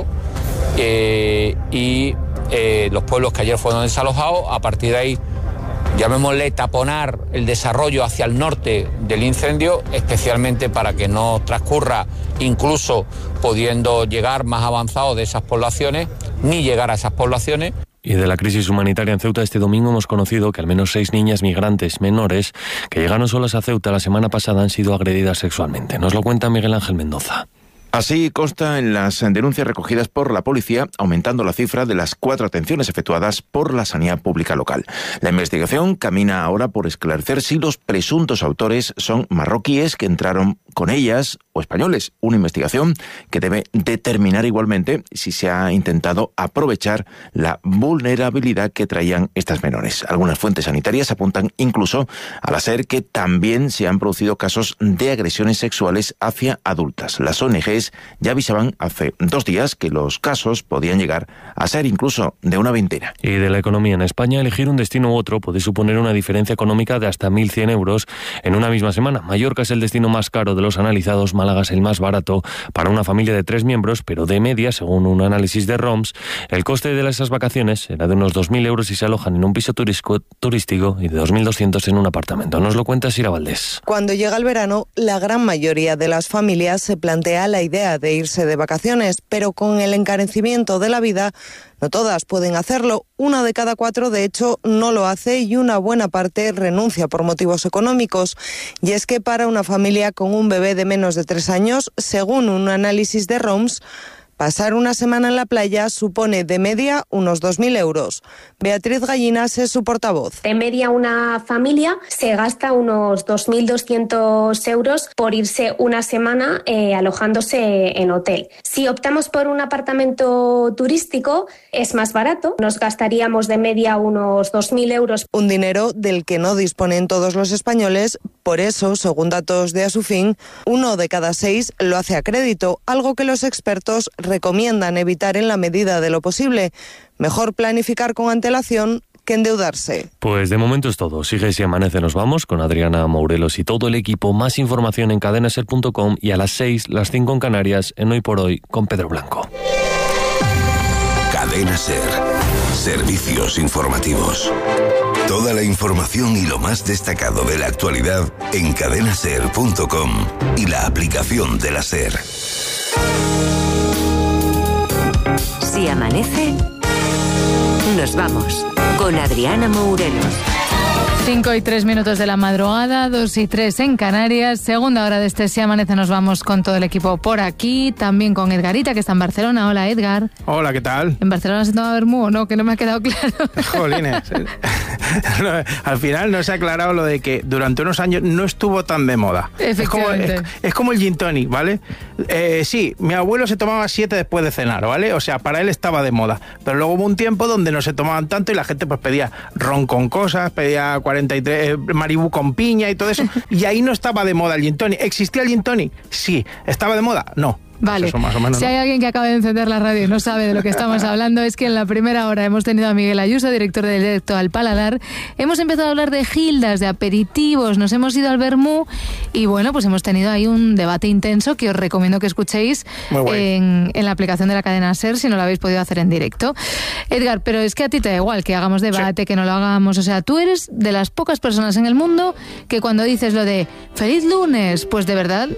eh, y eh, los pueblos que ayer fueron desalojados. A partir de ahí, llamémosle taponar el desarrollo hacia el norte del incendio, especialmente para que no transcurra, incluso pudiendo llegar más avanzado de esas poblaciones, ni llegar a esas poblaciones. Y de la crisis humanitaria en Ceuta, este domingo hemos conocido que al menos seis niñas migrantes menores que llegaron solas a Ceuta la semana pasada han sido agredidas sexualmente. Nos lo cuenta Miguel Ángel Mendoza. Así consta en las denuncias recogidas por la policía, aumentando la cifra de las cuatro atenciones efectuadas por la sanidad pública local. La investigación camina ahora por esclarecer si los presuntos autores son marroquíes que entraron con ellas o españoles. Una investigación que debe determinar igualmente si se ha intentado aprovechar la vulnerabilidad que traían estas menores. Algunas fuentes sanitarias apuntan incluso a la SER que también se han producido casos de agresiones sexuales hacia adultas. Las O N Ges ya avisaban hace dos días que los casos podían llegar a ser incluso de una veintena. Y de la economía en España, elegir un destino u otro puede suponer una diferencia económica de hasta mil cien euros en una misma semana. Mallorca es el destino más caro de los analizados, Málaga es el más barato para una familia de tres miembros, pero de media, según un análisis de ROMS, el coste de esas vacaciones era de unos dos mil euros si se alojan en un piso turisco, turístico y de dos mil doscientos en un apartamento. Nos lo cuenta Sira Valdés. Cuando llega el verano, la gran mayoría de las familias se plantea la idea de irse de vacaciones, pero con el encarecimiento de la vida, no todas pueden hacerlo. Una de cada cuatro, de hecho, no lo hace y una buena parte renuncia por motivos económicos. Y es que para una familia con un bebé de menos de tres años, según un análisis de ROMS, Pasar una semana en la playa supone de media unos dos mil euros. Beatriz Gallinas es su portavoz. De media una familia se gasta unos dos mil doscientos euros por irse una semana eh, alojándose en hotel. Si optamos por un apartamento turístico es más barato, nos gastaríamos de media unos dos mil euros. Un dinero del que no disponen todos los españoles, por eso, según datos de Asufin, uno de cada seis lo hace a crédito, algo que los expertos recomiendan evitar en la medida de lo posible. Mejor planificar con antelación que endeudarse. Pues de momento es todo. Sigue Si Amanece Nos Vamos con Adriana Mourelos y todo el equipo. Más información en cadena ser punto com y a las seis, las cinco en Canarias, en Hoy por Hoy con Pedro Blanco. Cadena Ser. Servicios informativos. Toda la información y lo más destacado de la actualidad en cadena ser punto com y la aplicación de la SER. Si amanece, nos vamos con Adriana Mourelos. Cinco y tres minutos de la madrugada, dos y tres en Canarias. Segunda hora de este Si Amanece Nos Vamos con todo el equipo por aquí. También con Edgarita, que está en Barcelona. Hola, Edgar. Hola, ¿qué tal? ¿En Barcelona se toma vermú o no? Que no me ha quedado claro. Jolines. No, al final no se ha aclarado lo de que durante unos años no estuvo tan de moda. Es como, es, es como el gin tonic, ¿vale? Eh, sí, mi abuelo se tomaba siete después de cenar, ¿vale? O sea, para él estaba de moda. Pero luego hubo un tiempo donde no se tomaban tanto y la gente pues pedía ron con cosas, pedía cuarenta y tres, eh, Maribú con piña y todo eso. Y ahí no estaba de moda el gin tonic. ¿Existía el gin tonic? Sí. ¿Estaba de moda? No. Vale, eso más o menos, si ¿no? hay alguien que acaba de encender la radio y no sabe de lo que estamos hablando, es que en la primera hora hemos tenido a Miguel Ayuso, director del Directo al Paladar. Hemos empezado a hablar de gildas, de aperitivos, nos hemos ido al vermú y bueno, pues hemos tenido ahí un debate intenso que os recomiendo que escuchéis en, en la aplicación de la cadena SER si no lo habéis podido hacer en directo. Edgar, pero es que a ti te da igual que hagamos debate, sí, que no lo hagamos, o sea, tú eres de las pocas personas en el mundo que cuando dices lo de feliz lunes, pues de verdad